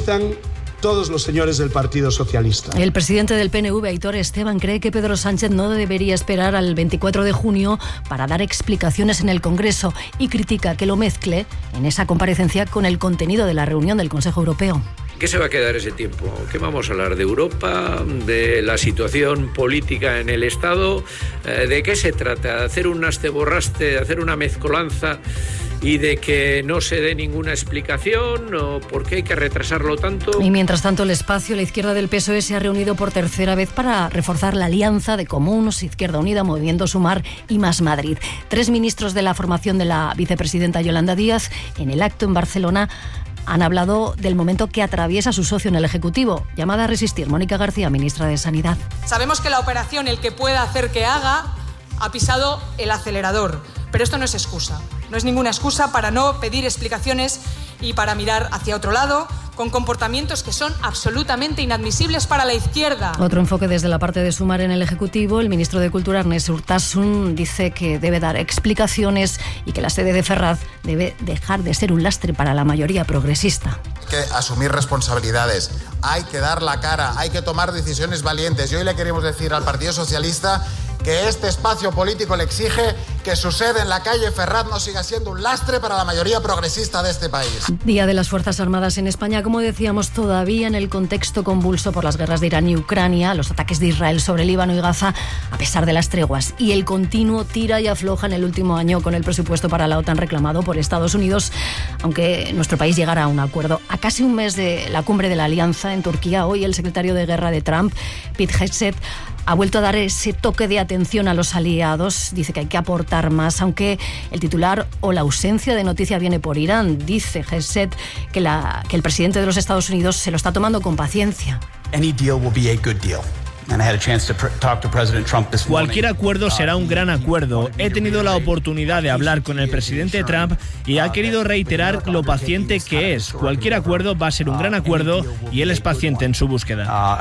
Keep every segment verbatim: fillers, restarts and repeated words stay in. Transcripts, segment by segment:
utilizan todos los señores del Partido Socialista. El presidente del P N V, Aitor Esteban, cree que Pedro Sánchez no debería esperar al veinticuatro de junio para dar explicaciones en el Congreso y critica que lo mezcle en esa comparecencia con el contenido de la reunión del Consejo Europeo. ¿Qué se va a quedar ese tiempo? ¿Qué vamos a hablar? ¿De Europa? ¿De la situación política en el Estado? ¿De qué se trata? ¿De hacer un asteborraste, de hacer una mezcolanza y de que no se dé ninguna explicación? ¿O por qué hay que retrasarlo tanto? Y mientras tanto, el espacio, la izquierda del P S O E, se ha reunido por tercera vez para reforzar la alianza de Comuns, Izquierda Unida, Movimiento Sumar y Más Madrid. Tres ministros de la formación de la vicepresidenta Yolanda Díaz, en el acto en Barcelona, han hablado del momento que atraviesa su socio en el Ejecutivo. Llamada a resistir, Mónica García, ministra de Sanidad. Sabemos que la operación, el que pueda hacer que haga, ha pisado el acelerador. Pero esto no es excusa. No es ninguna excusa para no pedir explicaciones y para mirar hacia otro lado, con comportamientos que son absolutamente inadmisibles para la izquierda. Otro enfoque desde la parte de Sumar en el Ejecutivo. El ministro de Cultura, Ernest Urtasun, dice que debe dar explicaciones y que la sede de Ferraz debe dejar de ser un lastre para la mayoría progresista. Hay que asumir responsabilidades, hay que dar la cara, hay que tomar decisiones valientes. Y hoy le queremos decir al Partido Socialista que este espacio político le exige que su sede en la calle Ferraz no siga siendo un lastre para la mayoría progresista de este país. Día de las Fuerzas Armadas en España, como decíamos, todavía en el contexto convulso por las guerras de Irán y Ucrania, los ataques de Israel sobre Líbano y Gaza, a pesar de las treguas y el continuo tira y afloja en el último año con el presupuesto para la OTAN reclamado por Estados Unidos, aunque nuestro país llegara a un acuerdo. A casi un mes de la cumbre de la Alianza en Turquía, hoy el secretario de Guerra de Trump, Pete Hegseth, ha vuelto a dar ese toque de atención a los aliados. Dice que hay que aportar más, aunque el titular o la ausencia de noticia viene por Irán. Dice Hegseth que, la, que el presidente de los Estados Unidos se lo está tomando con paciencia. Any deal will be a good deal. Cualquier acuerdo será un gran acuerdo. He tenido la oportunidad de hablar con el presidente Trump y ha querido reiterar lo paciente que es. Cualquier acuerdo va a ser un gran acuerdo y él es paciente en su búsqueda.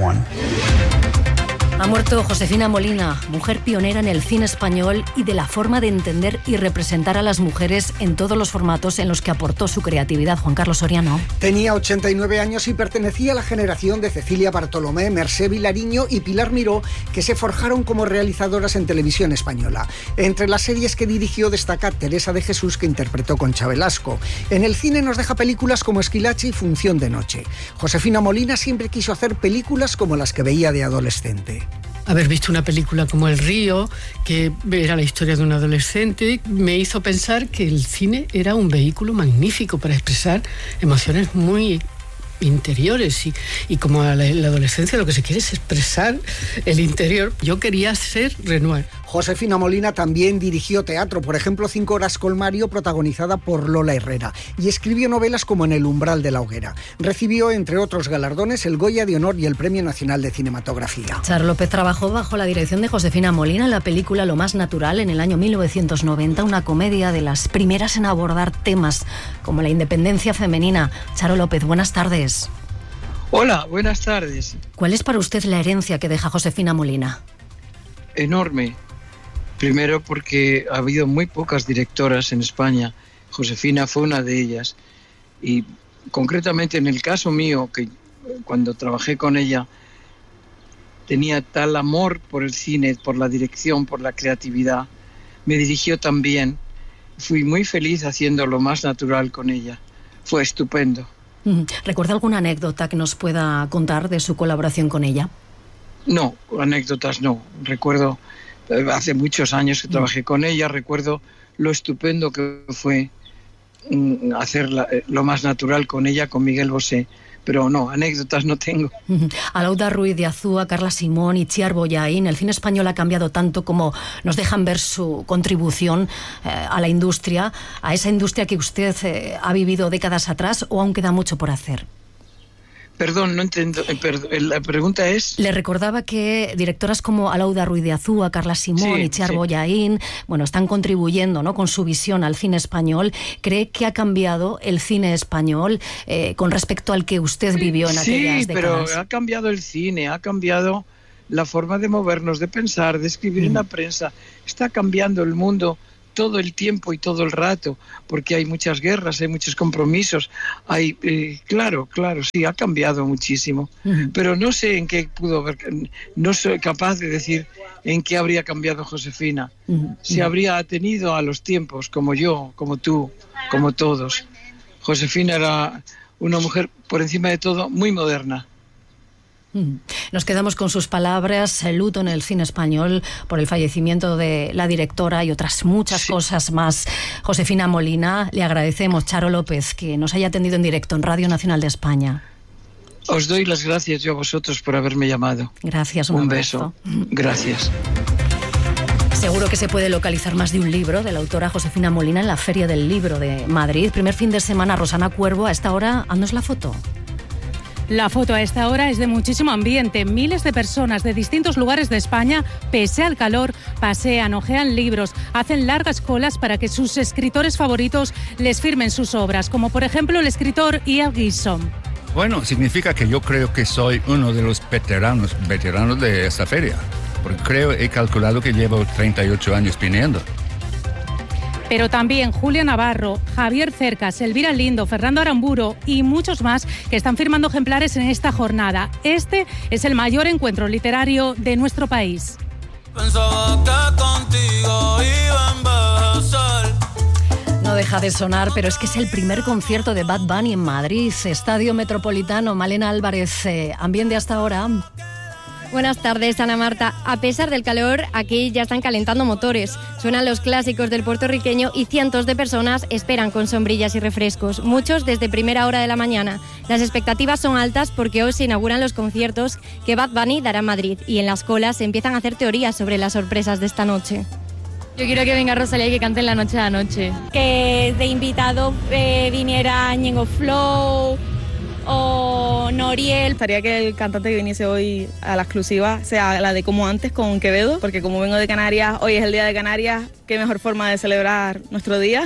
Ha muerto Josefina Molina, mujer pionera en el cine español y de la forma de entender y representar a las mujeres en todos los formatos en los que aportó su creatividad. Juan Carlos Soriano. Tenía ochenta y nueve años y pertenecía a la generación de Cecilia Bartolomé, Mercé Vilariño y Pilar Miró, que se forjaron como realizadoras en televisión española. Entre las series que dirigió destaca Teresa de Jesús, que interpretó Concha Velasco. En el cine nos deja películas como Esquilache y Función de Noche. Josefina Molina siempre quiso hacer películas como las que veía de adolescente. Haber visto una película como El Río, que era la historia de un adolescente, me hizo pensar que el cine era un vehículo magnífico para expresar emociones muy interiores y, y como a la, la adolescencia lo que se quiere es expresar el interior. Yo quería ser Renoir. Josefina Molina también dirigió teatro, por ejemplo Cinco horas con Mario, protagonizada por Lola Herrera, y escribió novelas como En el umbral de la hoguera. Recibió, entre otros galardones, el Goya de Honor y el Premio Nacional de Cinematografía. Charo López trabajó bajo la dirección de Josefina Molina en la película Lo más natural en el año mil novecientos noventa, una comedia de las primeras en abordar temas como la independencia femenina. Charo López, buenas tardes. Hola, buenas tardes. ¿Cuál es para usted la herencia que deja Josefina Molina? Enorme. Primero porque ha habido muy pocas directoras en España. Josefina fue una de ellas. Y concretamente en el caso mío, que cuando trabajé con ella, tenía tal amor por el cine, por la dirección, por la creatividad. Me dirigió tan bien. Fui muy feliz haciendo Lo más natural con ella. Fue estupendo. ¿Recuerda alguna anécdota que nos pueda contar de su colaboración con ella? No, anécdotas no. Recuerdo, hace muchos años que trabajé con ella, recuerdo lo estupendo que fue hacer la, Lo más natural con ella, con Miguel Bosé. Pero no, anécdotas no tengo. Alauda Ruiz de Azúa, Carla Simón y Chiar Boyain, el cine español ha cambiado tanto como nos dejan ver su contribución eh, a la industria, a esa industria que usted eh, ha vivido décadas atrás, o aún queda mucho por hacer. Perdón, no entiendo. La pregunta es... Le recordaba que directoras como Alauda Ruiz de Azúa, Carla Simón sí, y Chiar sí. Boyain, bueno, están contribuyendo, ¿no?, con su visión al cine español. ¿Cree que ha cambiado el cine español eh, con respecto al que usted vivió en sí, aquellas décadas? Sí, pero ha cambiado el cine, ha cambiado la forma de movernos, de pensar, de escribir mm. en la prensa. Está cambiando el mundo todo el tiempo y todo el rato, porque hay muchas guerras, hay muchos compromisos, hay, eh, claro, claro, sí, ha cambiado muchísimo, uh-huh. pero no sé en qué pudo haber, no soy capaz de decir en qué habría cambiado Josefina, uh-huh. si uh-huh. habría atenido a los tiempos, como yo, como tú, como todos. Josefina era una mujer, por encima de todo, muy moderna. Nos quedamos con sus palabras, el luto en el cine español por el fallecimiento de la directora y otras muchas sí. cosas más. Josefina Molina, le agradecemos, Charo López, que nos haya atendido en directo en Radio Nacional de España. Os doy las gracias yo a vosotros por haberme llamado. Gracias, un, un beso. Gracias. Seguro que se puede localizar más de un libro de la autora Josefina Molina en la Feria del Libro de Madrid. Primer fin de semana, Rosana Cuervo, a esta hora, haznos la foto. La foto a esta hora es de muchísimo ambiente. Miles de personas de distintos lugares de España, pese al calor, pasean, hojean libros, hacen largas colas para que sus escritores favoritos les firmen sus obras, como por ejemplo el escritor Ian Gibson. Bueno, significa que yo creo que soy uno de los veteranos, veteranos de esta feria, porque creo, he calculado que llevo treinta y ocho años viniendo. Pero también Julia Navarro, Javier Cercas, Elvira Lindo, Fernando Aramburu y muchos más que están firmando ejemplares en esta jornada. Este es el mayor encuentro literario de nuestro país. Pensaba que contigo iba a envejecer. No deja de sonar, pero es que es el primer concierto de Bad Bunny en Madrid, Estadio Metropolitano. Malena Álvarez, eh, ambiente hasta ahora. Buenas tardes, Ana Marta. A pesar del calor, aquí ya están calentando motores. Suenan los clásicos del puertorriqueño y cientos de personas esperan con sombrillas y refrescos, muchos desde primera hora de la mañana. Las expectativas son altas porque hoy se inauguran los conciertos que Bad Bunny dará en Madrid y en las colas se empiezan a hacer teorías sobre las sorpresas de esta noche. Yo quiero que venga Rosalía y que cante en La Noche a la Noche. Que de invitado eh, viniera Ñengo Flow o Noriel. Gustaría que el cantante que viniese hoy a la exclusiva sea la de Como Antes con Quevedo, porque como vengo de Canarias, hoy es el Día de Canarias, qué mejor forma de celebrar nuestro día.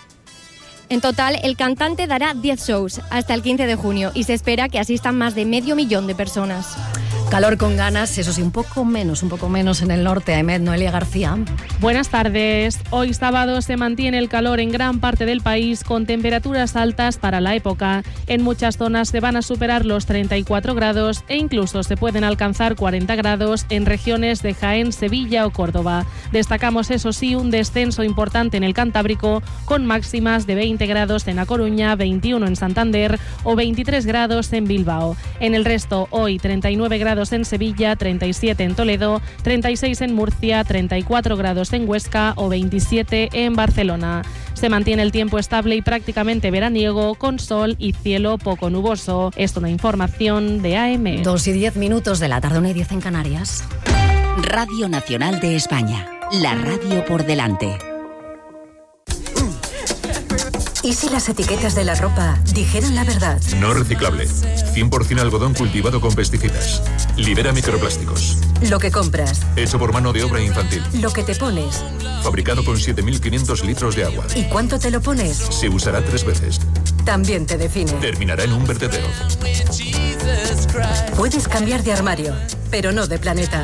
En total, el cantante dará diez shows hasta el quince de junio y se espera que asistan más de medio millón de personas. Calor con ganas, eso sí, un poco menos, un poco menos en el norte. Ahmed, Noelia García. Buenas tardes. Hoy sábado se mantiene el calor en gran parte del país con temperaturas altas para la época. En muchas zonas se van a superar los treinta y cuatro grados e incluso se pueden alcanzar cuarenta grados en regiones de Jaén, Sevilla o Córdoba. Destacamos, eso sí, un descenso importante en el Cantábrico con máximas de veinte grados en A Coruña, veintiuno en Santander o veintitrés grados en Bilbao. En el resto, hoy treinta y nueve grados en Sevilla, treinta y siete en Toledo, treinta y seis en Murcia, treinta y cuatro grados en Huesca o veintisiete en Barcelona. Se mantiene el tiempo estable y prácticamente veraniego con sol y cielo poco nuboso. Es una información de A M. Dos y diez minutos de la tarde, una y diez en Canarias. Radio Nacional de España, la radio por delante. ¿Y si las etiquetas de la ropa dijeran la verdad? No reciclable. cien por ciento algodón cultivado con pesticidas. Libera microplásticos. Lo que compras. Hecho por mano de obra infantil. Lo que te pones. Fabricado con siete mil quinientos litros de agua. ¿Y cuánto te lo pones? Se usará tres veces. También te define. Terminará en un vertedero. Puedes cambiar de armario, pero no de planeta.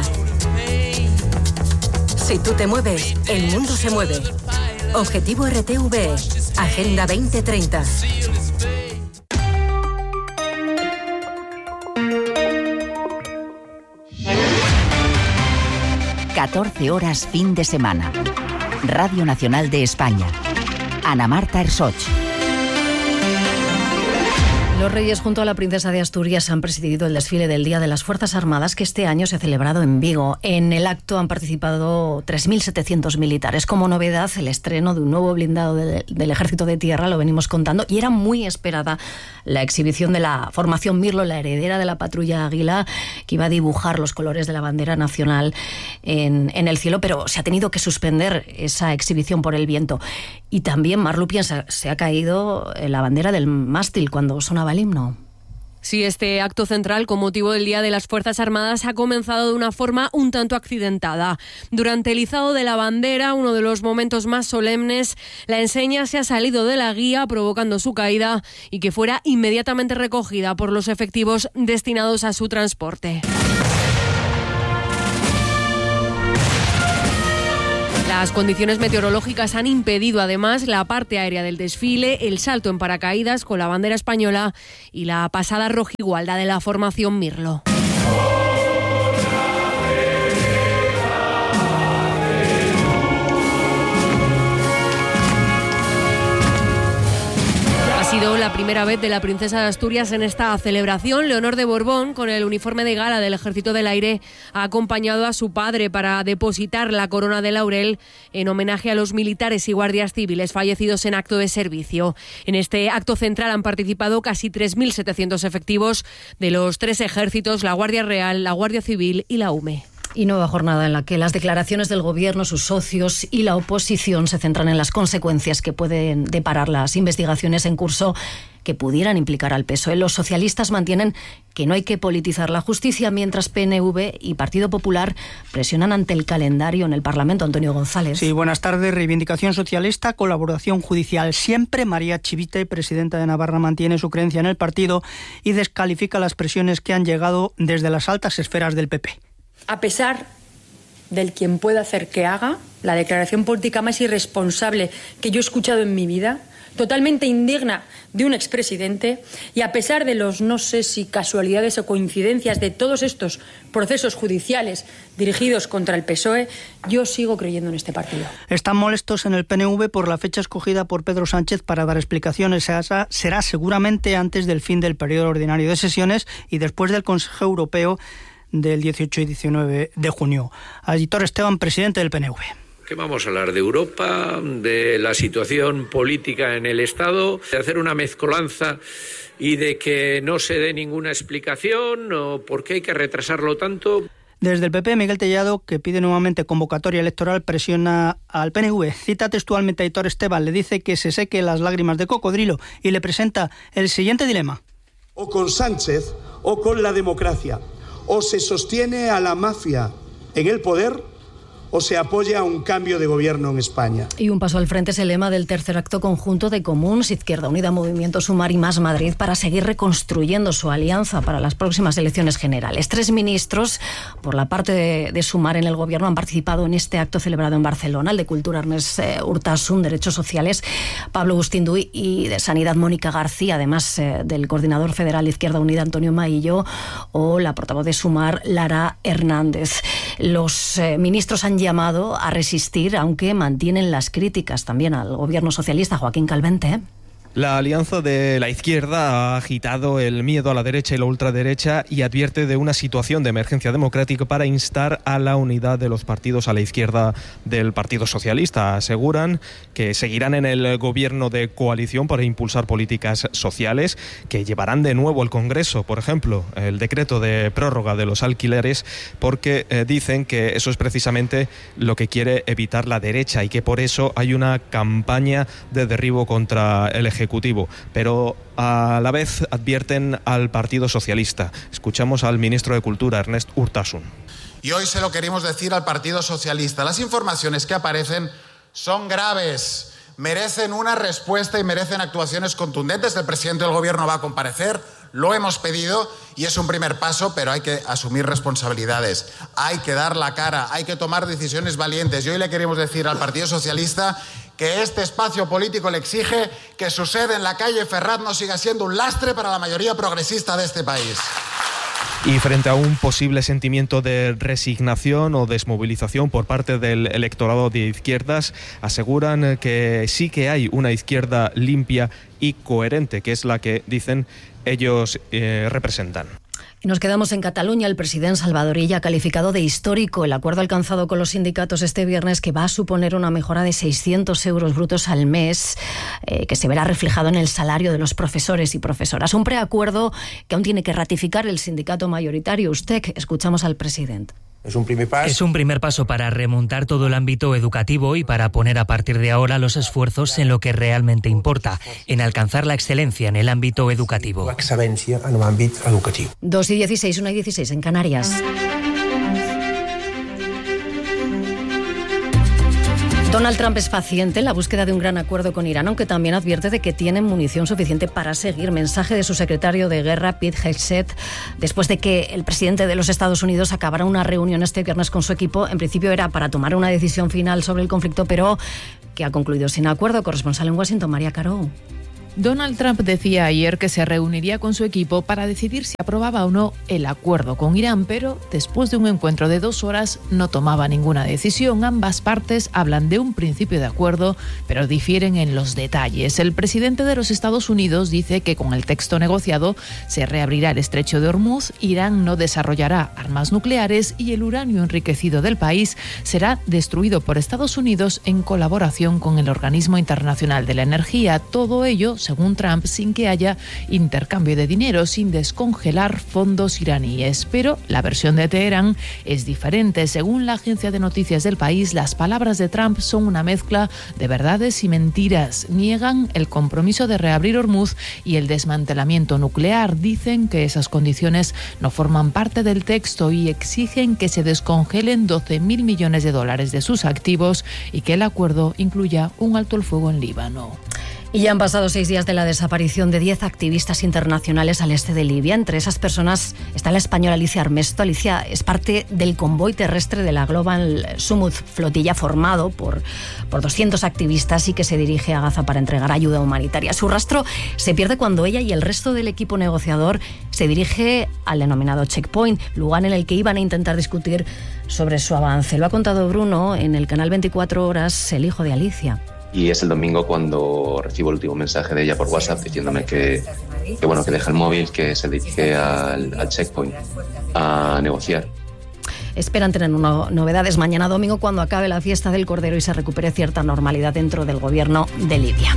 Si tú te mueves, el mundo se mueve. Objetivo R T V E. Agenda veinte treinta. catorce horas fin de semana. Radio Nacional de España. Ana Marta Ersoch. Los Reyes junto a la Princesa de Asturias han presidido el desfile del Día de las Fuerzas Armadas que este año se ha celebrado en Vigo. En el acto han participado tres mil setecientos militares. Como novedad, el estreno de un nuevo blindado de, del Ejército de Tierra, lo venimos contando, y era muy esperada la exhibición de la formación Mirlo, la heredera de la patrulla Águila, que iba a dibujar los colores de la bandera nacional en, en el cielo, pero se ha tenido que suspender esa exhibición por el viento. Y también, Marlu, piensa, se ha caído la bandera del mástil cuando sonaba el himno. Sí, este acto central con motivo del Día de las Fuerzas Armadas ha comenzado de una forma un tanto accidentada. Durante el izado de la bandera, uno de los momentos más solemnes, la enseña se ha salido de la guía provocando su caída y que fuera inmediatamente recogida por los efectivos destinados a su transporte. Las condiciones meteorológicas han impedido además la parte aérea del desfile, el salto en paracaídas con la bandera española y la pasada rojigualda de la formación Mirlo. Ha sido la primera vez de la princesa de Asturias en esta celebración. Leonor de Borbón, con el uniforme de gala del Ejército del Aire, ha acompañado a su padre para depositar la corona de laurel en homenaje a los militares y guardias civiles fallecidos en acto de servicio. En este acto central han participado casi tres mil setecientos efectivos de los tres ejércitos, la Guardia Real, la Guardia Civil y la U M E. Y nueva jornada en la que las declaraciones del Gobierno, sus socios y la oposición se centran en las consecuencias que pueden deparar las investigaciones en curso que pudieran implicar al P S O E. Los socialistas mantienen que no hay que politizar la justicia, mientras P N V y Partido Popular presionan ante el calendario en el Parlamento. Antonio González. Sí, buenas tardes. Reivindicación socialista, colaboración judicial. Siempre María Chivite, presidenta de Navarra, mantiene su creencia en el partido y descalifica las presiones que han llegado desde las altas esferas del P P. A pesar del quien pueda hacer que haga, la declaración política más irresponsable que yo he escuchado en mi vida, totalmente indigna de un expresidente, y a pesar de los no sé si casualidades o coincidencias de todos estos procesos judiciales dirigidos contra el P S O E, yo sigo creyendo en este partido. Están molestos en el P N V por la fecha escogida por Pedro Sánchez para dar explicaciones. Esa será seguramente antes del fin del periodo ordinario de sesiones y después del Consejo Europeo del dieciocho y diecinueve de junio. Aitor Esteban, presidente del P N V. ¿Qué vamos a hablar? ¿De Europa? ¿De la situación política en el Estado? ¿De hacer una mezcolanza y de que no se dé ninguna explicación? ¿O por qué hay que retrasarlo tanto? Desde el P P, Miguel Tellado, que pide nuevamente convocatoria electoral, presiona al P N V. Cita textualmente a Aitor Esteban, le dice que se seque las lágrimas de cocodrilo y le presenta el siguiente dilema. O con Sánchez o con la democracia. O se sostiene a la mafia en el poder o se apoya a un cambio de gobierno en España. Y un paso al frente es el lema del tercer acto conjunto de Comuns, Izquierda Unida, Movimiento Sumar y Más Madrid para seguir reconstruyendo su alianza para las próximas elecciones generales. Tres ministros, por la parte de, de Sumar en el gobierno, han participado en este acto celebrado en Barcelona, el de Cultura Ernest eh, Urtasun, Derechos Sociales Pablo Agustín Duy y de Sanidad Mónica García, además eh, del coordinador federal Izquierda Unida Antonio Maillo o la portavoz de Sumar Lara Hernández. Los eh, ministros han llamado a resistir, aunque mantienen las críticas también al gobierno socialista. Joaquín Calvente. La alianza de la izquierda ha agitado el miedo a la derecha y la ultraderecha y advierte de una situación de emergencia democrática para instar a la unidad de los partidos a la izquierda del Partido Socialista. Aseguran que seguirán en el gobierno de coalición para impulsar políticas sociales que llevarán de nuevo al Congreso, por ejemplo, el decreto de prórroga de los alquileres, porque eh, dicen que eso es precisamente lo que quiere evitar la derecha y que por eso hay una campaña de derribo contra el Ejecutivo. Ejecutivo, pero a la vez advierten al Partido Socialista. Escuchamos al ministro de Cultura, Ernest Urtasun. Y hoy se lo queremos decir al Partido Socialista. Las informaciones que aparecen son graves, merecen una respuesta y merecen actuaciones contundentes. El presidente del Gobierno va a comparecer, lo hemos pedido y es un primer paso, pero hay que asumir responsabilidades, hay que dar la cara, hay que tomar decisiones valientes. Y hoy le queremos decir al Partido Socialista que este espacio político le exige que su sede en la calle Ferraz no siga siendo un lastre para la mayoría progresista de este país. Y frente a un posible sentimiento de resignación o desmovilización por parte del electorado de izquierdas, aseguran que sí que hay una izquierda limpia y coherente, que es la que dicen ellos eh, representan. Y nos quedamos en Cataluña. El presidente Salvador Illa ha calificado de histórico el acuerdo alcanzado con los sindicatos este viernes, que va a suponer una mejora de seiscientos euros brutos al mes, eh, que se verá reflejado en el salario de los profesores y profesoras. Un preacuerdo que aún tiene que ratificar el sindicato mayoritario, U S T E C. Escuchamos al presidente. Es un primer paso. Es un primer paso para remontar todo el ámbito educativo y para poner a partir de ahora los esfuerzos en lo que realmente importa, en alcanzar la excelencia en el ámbito educativo. Excelencia en el ámbito educativo. dos y dieciséis, una y dieciséis en Canarias. Donald Trump es paciente en la búsqueda de un gran acuerdo con Irán, aunque también advierte de que tienen munición suficiente para seguir. Mensaje de su secretario de guerra, Pete Hegseth, después de que el presidente de los Estados Unidos acabara una reunión este viernes con su equipo. En principio era para tomar una decisión final sobre el conflicto, pero que ha concluido sin acuerdo. Corresponsal en Washington, María Caro. Donald Trump decía ayer que se reuniría con su equipo para decidir si aprobaba o no el acuerdo con Irán, pero después de un encuentro de dos horas no tomaba ninguna decisión. Ambas partes hablan de un principio de acuerdo, pero difieren en los detalles. El presidente de los Estados Unidos dice que con el texto negociado se reabrirá el estrecho de Hormuz, Irán no desarrollará armas nucleares y el uranio enriquecido del país será destruido por Estados Unidos en colaboración con el Organismo Internacional de la Energía. Todo ello, según Trump, sin que haya intercambio de dinero, sin descongelar fondos iraníes. Pero la versión de Teherán es diferente. Según la agencia de noticias del país, las palabras de Trump son una mezcla de verdades y mentiras. Niegan el compromiso de reabrir Hormuz y el desmantelamiento nuclear. Dicen que esas condiciones no forman parte del texto y exigen que se descongelen doce mil millones de dólares de sus activos y que el acuerdo incluya un alto el fuego en Líbano. Y ya han pasado seis días de la desaparición de diez activistas internacionales al este de Libia. Entre esas personas está la española Alicia Armesto. Alicia es parte del convoy terrestre de la Global Summit Flotilla, formado por, por doscientos activistas y que se dirige a Gaza para entregar ayuda humanitaria. Su rastro se pierde cuando ella y el resto del equipo negociador se dirige al denominado Checkpoint, lugar en el que iban a intentar discutir sobre su avance. Lo ha contado Bruno en el canal veinticuatro horas, el hijo de Alicia. Y es el domingo cuando recibo el último mensaje de ella por WhatsApp diciéndome que, que bueno, que deja el móvil, que se dirige al, al Checkpoint a negociar. Esperan tener no, novedades mañana domingo cuando acabe la fiesta del Cordero y se recupere cierta normalidad dentro del gobierno de Libia.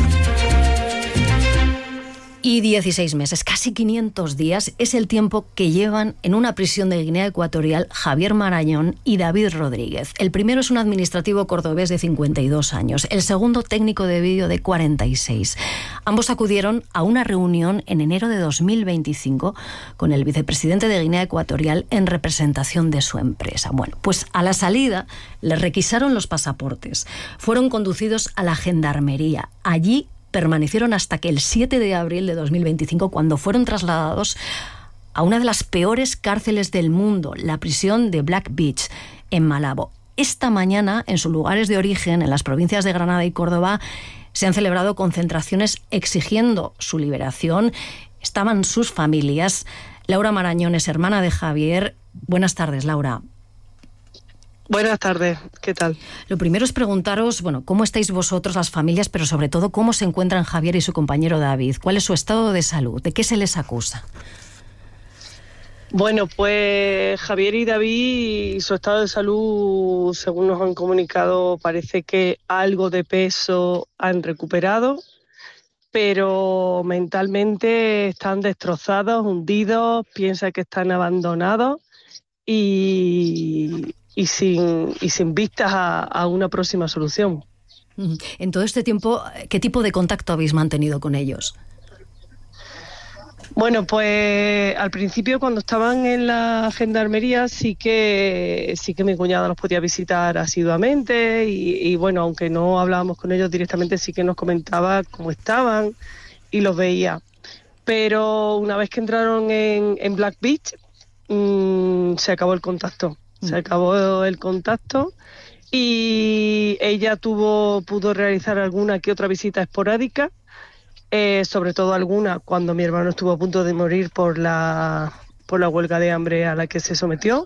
Y dieciséis meses, casi quinientos días, es el tiempo que llevan en una prisión de Guinea Ecuatorial Javier Marañón y David Rodríguez. El primero es un administrativo cordobés de cincuenta y dos años, el segundo técnico de vídeo de cuarenta y seis. Ambos acudieron a una reunión en enero de dos mil veinticinco con el vicepresidente de Guinea Ecuatorial en representación de su empresa. Bueno, pues a la salida les requisaron los pasaportes. Fueron conducidos a la gendarmería. Allí permanecieron hasta que el siete de abril de dos mil veinticinco, cuando fueron trasladados a una de las peores cárceles del mundo, la prisión de Black Beach, en Malabo. Esta mañana, en sus lugares de origen, en las provincias de Granada y Córdoba, se han celebrado concentraciones exigiendo su liberación. Estaban sus familias. Laura Marañón es hermana de Javier. Buenas tardes, Laura. Buenas tardes, ¿qué tal? Lo primero es preguntaros, bueno, ¿cómo estáis vosotros, las familias, pero sobre todo, cómo se encuentran Javier y su compañero David? ¿Cuál es su estado de salud? ¿De qué se les acusa? Bueno, pues Javier y David, su estado de salud, según nos han comunicado, parece que algo de peso han recuperado, pero mentalmente están destrozados, hundidos, piensan que están abandonados y... y sin, y sin vistas a, a una próxima solución. En todo este tiempo, ¿qué tipo de contacto habéis mantenido con ellos? Bueno, pues al principio cuando estaban en la gendarmería sí que sí que mi cuñada los podía visitar asiduamente y, y bueno, aunque no hablábamos con ellos directamente, sí que nos comentaba cómo estaban y los veía. Pero una vez que entraron en, en Black Beach, mmm, se acabó el contacto. Se acabó el contacto y ella tuvo pudo realizar alguna que otra visita esporádica, eh, sobre todo alguna cuando mi hermano estuvo a punto de morir por la por la huelga de hambre a la que se sometió.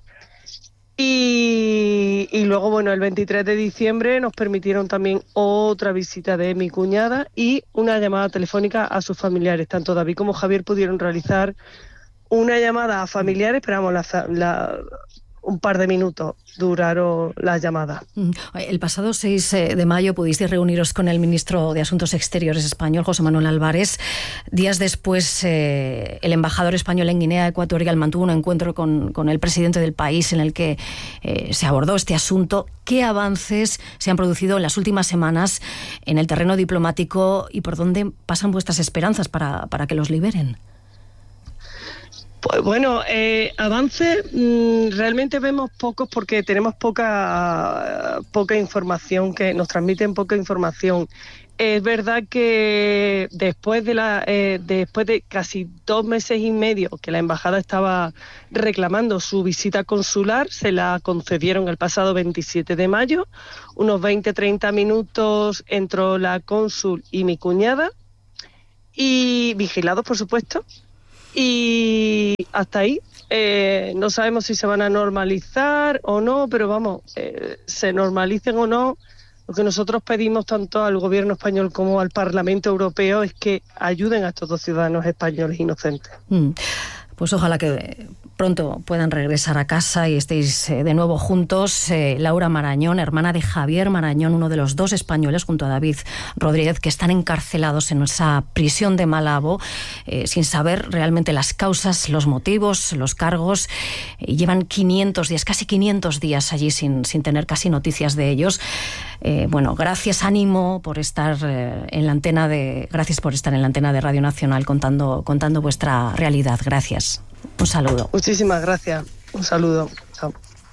Y, y luego, bueno, el veintitrés de diciembre nos permitieron también otra visita de mi cuñada y una llamada telefónica a sus familiares. Tanto David como Javier pudieron realizar una llamada a familiares, pero vamos, la... la un par de minutos duraron las llamadas. El pasado seis de mayo pudisteis reuniros con el ministro de Asuntos Exteriores español, José Manuel Álvarez. Días después, eh, el embajador español en Guinea Ecuatorial mantuvo un encuentro con, con el presidente del país en el que eh, se abordó este asunto. ¿Qué avances se han producido en las últimas semanas en el terreno diplomático y por dónde pasan vuestras esperanzas para, para que los liberen? Pues bueno, eh, avances mmm, realmente vemos pocos porque tenemos poca, poca información, que nos transmiten poca información. Es verdad que después de la eh, después de casi dos meses y medio que la embajada estaba reclamando su visita consular, se la concedieron el pasado veintisiete de mayo. Unos veinte a treinta minutos entró la cónsul y mi cuñada, y vigilados, por supuesto, y hasta ahí. Eh, no sabemos si se van a normalizar o no, pero vamos, eh, se normalicen o no. Lo que nosotros pedimos tanto al gobierno español como al Parlamento Europeo es que ayuden a estos dos ciudadanos españoles inocentes. Mm. Pues ojalá que pronto puedan regresar a casa y estéis de nuevo juntos. Eh, Laura Marañón, hermana de Javier Marañón, uno de los dos españoles, junto a David Rodríguez, que están encarcelados en esa prisión de Malabo, eh, sin saber realmente las causas, los motivos, los cargos. Eh, llevan quinientos días, casi quinientos días allí sin, sin tener casi noticias de ellos. Eh, bueno, gracias, ánimo por estar eh, en la antena de, gracias por estar en la antena de Radio Nacional contando, contando vuestra realidad. Gracias. Un saludo. Muchísimas gracias. Un saludo. Chao.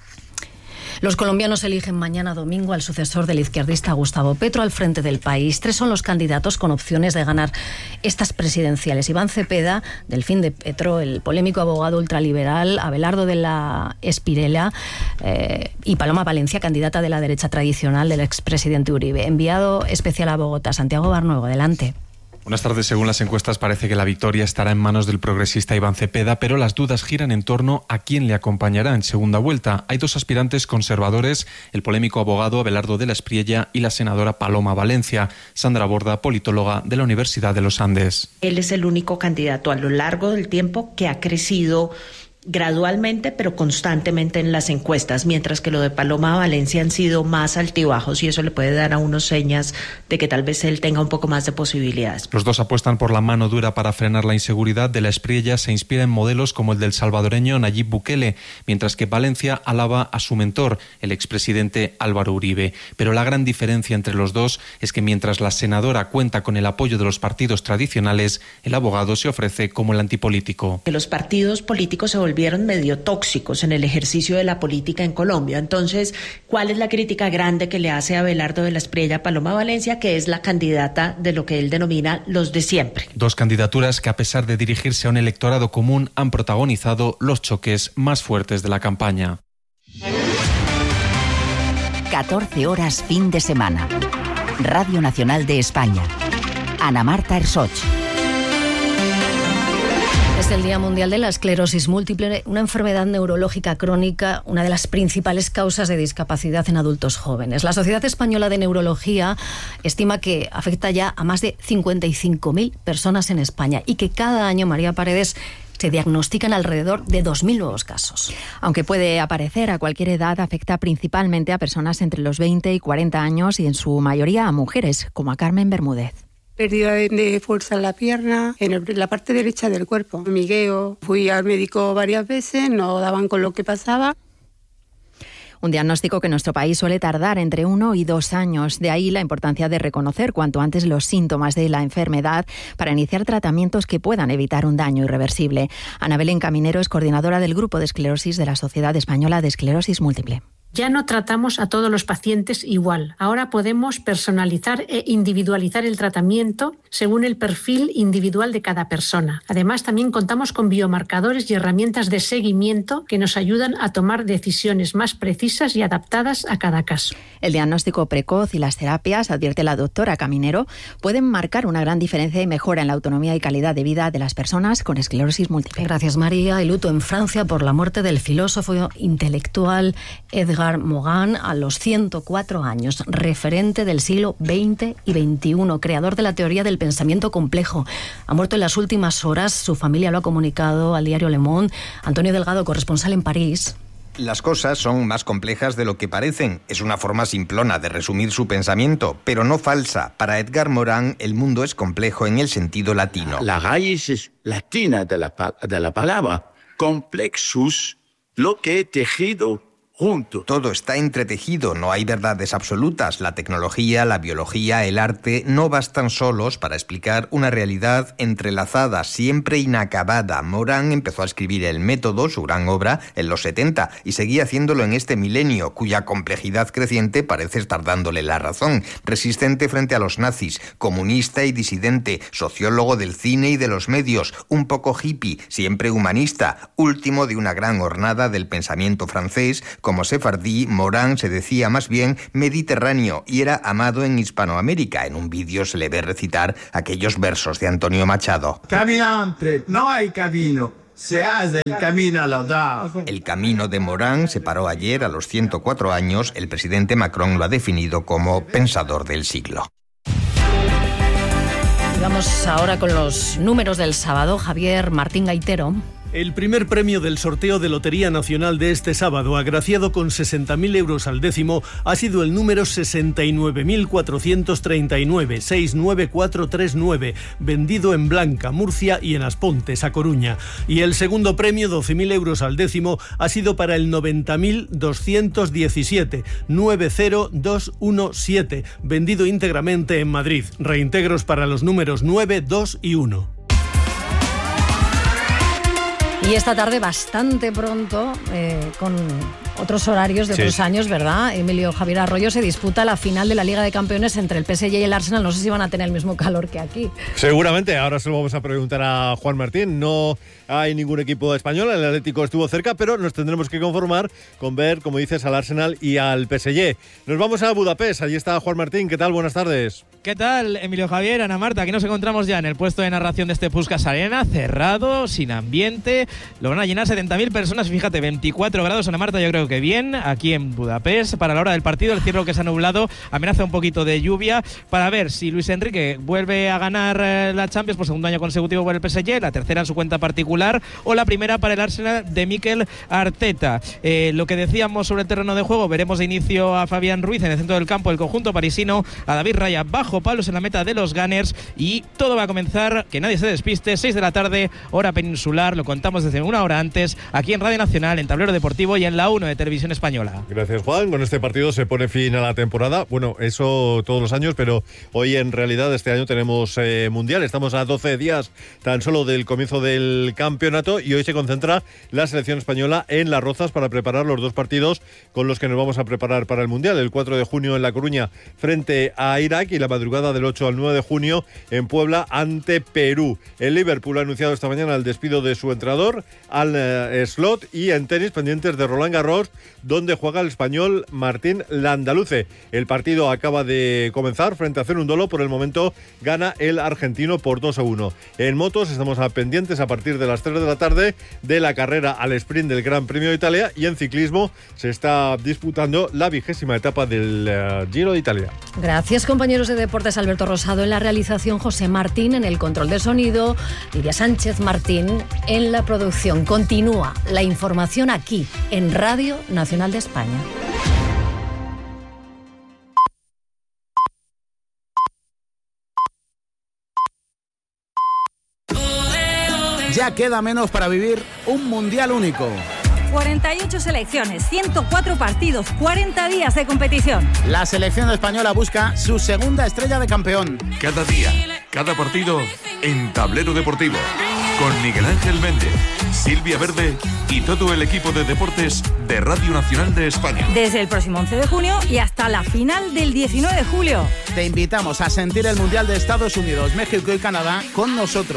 Los colombianos eligen mañana domingo al sucesor del izquierdista Gustavo Petro al frente del país. Tres son los candidatos con opciones de ganar estas presidenciales: Iván Cepeda, Delfín de Petro, el polémico abogado ultraliberal Abelardo de la Espirela, eh, y Paloma Valencia, candidata de la derecha tradicional del expresidente Uribe. Enviado especial a Bogotá, Santiago Barnuevo, adelante. Buenas tardes. Según las encuestas, parece que la victoria estará en manos del progresista Iván Cepeda, pero las dudas giran en torno a quién le acompañará en segunda vuelta. Hay dos aspirantes conservadores: el polémico abogado Abelardo de la Espriella y la senadora Paloma Valencia. Sandra Borda, politóloga de la Universidad de los Andes. Él es el único candidato a lo largo del tiempo que ha crecido gradualmente pero constantemente en las encuestas, mientras que lo de Paloma Valencia han sido más altibajos, y eso le puede dar a uno señas de que tal vez él tenga un poco más de posibilidades. Los dos apuestan por la mano dura para frenar la inseguridad. De la Espriella se inspira en modelos como el del salvadoreño Nayib Bukele, mientras que Valencia alaba a su mentor, el expresidente Álvaro Uribe. Pero la gran diferencia entre los dos es que mientras la senadora cuenta con el apoyo de los partidos tradicionales, el abogado se ofrece como el antipolítico. Que los partidos políticos se volvieron medio tóxicos en el ejercicio de la política en Colombia. Entonces, ¿cuál es la crítica grande que le hace a Abelardo de la Espriella a Paloma Valencia, que es la candidata de lo que él denomina los de siempre? Dos candidaturas que, a pesar de dirigirse a un electorado común, han protagonizado los choques más fuertes de la campaña. catorce horas fin de semana. Radio Nacional de España. Ana Marta Ersoch. Es el Día Mundial de la Esclerosis Múltiple, una enfermedad neurológica crónica, una de las principales causas de discapacidad en adultos jóvenes. La Sociedad Española de Neurología estima que afecta ya a más de cincuenta y cinco mil personas en España y que cada año, María Paredes, se diagnostican alrededor de dos mil nuevos casos. Aunque puede aparecer a cualquier edad, afecta principalmente a personas entre los veinte y cuarenta años y en su mayoría a mujeres, como a Carmen Bermúdez. Pérdida de fuerza en la pierna, en la parte derecha del cuerpo. Hormigueo. Fui al médico varias veces, no daban con lo que pasaba. Un diagnóstico que en nuestro país suele tardar entre uno y dos años. De ahí la importancia de reconocer cuanto antes los síntomas de la enfermedad para iniciar tratamientos que puedan evitar un daño irreversible. Ana Belén Caminero es coordinadora del Grupo de Esclerosis de la Sociedad Española de Esclerosis Múltiple. Ya no tratamos a todos los pacientes igual. Ahora podemos personalizar e individualizar el tratamiento según el perfil individual de cada persona. Además, también contamos con biomarcadores y herramientas de seguimiento que nos ayudan a tomar decisiones más precisas y adaptadas a cada caso. El diagnóstico precoz y las terapias, advierte la doctora Caminero, pueden marcar una gran diferencia y mejora en la autonomía y calidad de vida de las personas con esclerosis múltiple. Gracias, María. El luto en Francia por la muerte del filósofo intelectual Edgar Morin a los ciento cuatro años, referente del siglo veinte y veintiuno, creador de la teoría del pensamiento complejo. Ha muerto en las últimas horas, su familia lo ha comunicado al diario Le Monde. Antonio Delgado, corresponsal en París. Las cosas son más complejas de lo que parecen. Es una forma simplona de resumir su pensamiento, pero no falsa. Para Edgar Morin, el mundo es complejo en el sentido latino. La raíz latina de la, de la palabra complexus, lo que he tejido juntos. Todo está entretejido, no hay verdades absolutas. La tecnología, la biología, el arte no bastan solos para explicar una realidad entrelazada, siempre inacabada. Morán empezó a escribir El método, su gran obra, en los setenta y seguía haciéndolo en este milenio, cuya complejidad creciente parece estar dándole la razón. Resistente frente a los nazis, comunista y disidente, sociólogo del cine y de los medios, un poco hippie, siempre humanista, último de una gran hornada del pensamiento francés. Como sefardí, Morán se decía más bien mediterráneo y era amado en Hispanoamérica. En un vídeo se le ve recitar aquellos versos de Antonio Machado. Caminante, no hay camino. Se hace el camino a los dos. El camino de Morán se paró ayer a los ciento cuatro años. El presidente Macron lo ha definido como pensador del siglo. Vamos ahora con los números del sábado. Javier Martín Gaitero. El primer premio del sorteo de Lotería Nacional de este sábado, agraciado con sesenta mil euros al décimo, ha sido el número sesenta y nueve mil cuatrocientos treinta y nueve, seis nueve cuatro tres nueve, vendido en Blanca, Murcia y en Aspontes, a Coruña. Y el segundo premio, doce mil euros al décimo, ha sido para el noventa mil doscientos diecisiete, nueve cero dos uno siete, vendido íntegramente en Madrid. Reintegros para los números nueve, dos y uno. Y esta tarde, bastante pronto, eh, con otros horarios de sí. otros años, ¿verdad? Emilio Javier Arroyo, se disputa la final de la Liga de Campeones entre el P S G y el Arsenal. No sé si van a tener el mismo calor que aquí. Seguramente, ahora se lo vamos a preguntar a Juan Martín. No hay ningún equipo español, el Atlético estuvo cerca, pero nos tendremos que conformar con ver, como dices, al Arsenal y al P S G. Nos vamos a Budapest, allí está Juan Martín. ¿Qué tal? Buenas tardes. ¿Qué tal, Emilio Javier, Ana Marta? Aquí nos encontramos ya en el puesto de narración de este Puskás Arena, cerrado, sin ambiente. Lo van a llenar setenta mil personas, fíjate, veinticuatro grados, Ana Marta, yo creo que bien, aquí en Budapest. Para la hora del partido, el cielo que se ha nublado amenaza un poquito de lluvia, para ver si Luis Enrique vuelve a ganar la Champions por segundo año consecutivo por el P S G, la tercera en su cuenta particular, o la primera para el Arsenal de Mikel Arteta. Eh, lo que decíamos sobre el terreno de juego, veremos de inicio a Fabián Ruiz en el centro del campo, el conjunto parisino, a David Raya bajo palos en la meta de los Gunners, y todo va a comenzar, que nadie se despiste, seis de la tarde, hora peninsular, lo contamos desde una hora antes, aquí en Radio Nacional, en Tablero Deportivo y en la uno de Televisión Española. Gracias, Juan. Con este partido se pone fin a la temporada. Bueno, eso todos los años, pero hoy en realidad este año tenemos eh, Mundial. Estamos a doce días tan solo del comienzo del campeonato y hoy se concentra la selección española en Las Rozas para preparar los dos partidos con los que nos vamos a preparar para el Mundial. El cuatro de junio en La Coruña frente a Irak y la madrugada del ocho al nueve de junio en Puebla ante Perú. El Liverpool ha anunciado esta mañana el despido de su entrenador, Al eh, Slot, y en tenis pendientes de Roland Garros, donde juega el español Martín Landaluce. El partido acaba de comenzar frente a Cerundolo. Por el momento gana el argentino por dos a uno. En motos estamos a pendientes a partir de las tres de la tarde de la carrera al sprint del Gran Premio de Italia, y en ciclismo se está disputando la vigésima etapa del uh, Giro de Italia. Gracias, compañeros de deportes. Alberto Rosado en la realización, José Martín en el control de sonido, Lidia Sánchez Martín en la producción. Continúa la información aquí en Radio Nacional de España. Ya queda menos para vivir un mundial único. cuarenta y ocho selecciones, ciento cuatro partidos, cuarenta días de competición. La selección española busca su segunda estrella de campeón. Cada día, cada partido en Tablero Deportivo. Con Miguel Ángel Méndez, Silvia Verde y todo el equipo de deportes de Radio Nacional de España. Desde el próximo once de junio y hasta la final del diecinueve de julio. Te invitamos a sentir el Mundial de Estados Unidos, México y Canadá con nosotros.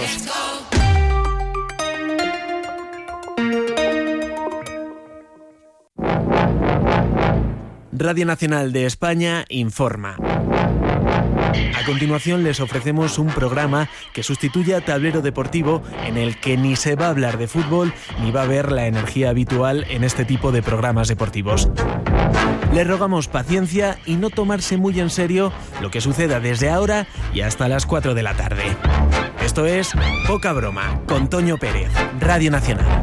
Radio Nacional de España informa. A continuación les ofrecemos un programa que sustituye a Tablero Deportivo, en el que ni se va a hablar de fútbol ni va a haber la energía habitual en este tipo de programas deportivos. Les rogamos paciencia y no tomarse muy en serio lo que suceda desde ahora y hasta las cuatro de la tarde. Esto es Poca Broma, con Toño Pérez, Radio Nacional.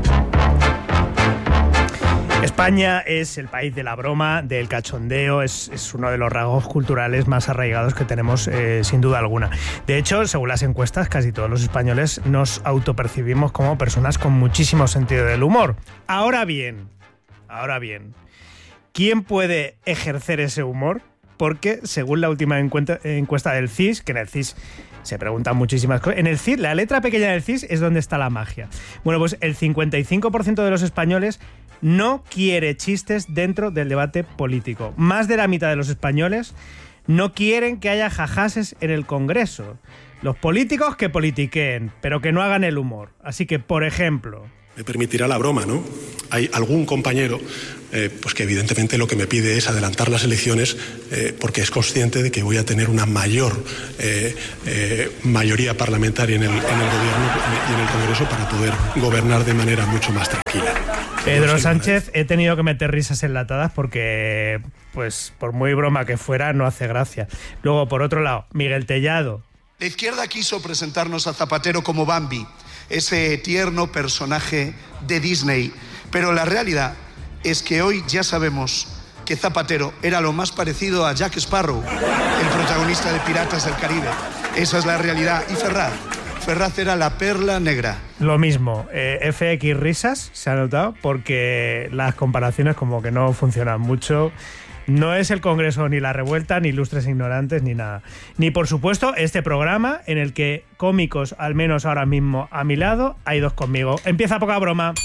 España es el país de la broma, del cachondeo, es, es uno de los rasgos culturales más arraigados que tenemos, eh, sin duda alguna. De hecho, según las encuestas, casi todos los españoles nos autopercibimos como personas con muchísimo sentido del humor. Ahora bien, ahora bien, ¿quién puede ejercer ese humor? Porque según la última encuesta, encuesta del C I S, que en el C I S se preguntan muchísimas cosas, en el C I S, la letra pequeña del C I S es donde está la magia. Bueno, pues el cincuenta y cinco por ciento de los españoles no quiere chistes dentro del debate político. Más de la mitad de los españoles no quieren que haya jajases en el Congreso. Los políticos que politiqueen, pero que no hagan el humor. Así que, por ejemplo... Me permitirá la broma, ¿no? Hay algún compañero eh, pues que evidentemente lo que me pide es adelantar las elecciones eh, porque es consciente de que voy a tener una mayor eh, eh, mayoría parlamentaria en el, en el gobierno y en el Congreso para poder gobernar de manera mucho más tranquila. Pedro Sánchez, he tenido que meter risas enlatadas porque, pues, por muy broma que fuera, no hace gracia. Luego, por otro lado, Miguel Tellado. La izquierda quiso presentarnos a Zapatero como Bambi, ese tierno personaje de Disney. Pero la realidad es que hoy ya sabemos que Zapatero era lo más parecido a Jack Sparrow, el protagonista de Piratas del Caribe. Esa es la realidad. Y Ferraz, Ferraz era la perla negra. Lo mismo, eh, F X risas, se ha notado, porque las comparaciones como que no funcionan mucho. No es el Congreso ni la revuelta, ni ilustres ignorantes, ni nada. Ni, por supuesto, este programa en el que cómicos, al menos ahora mismo a mi lado, hay dos conmigo. Empieza Poca Broma.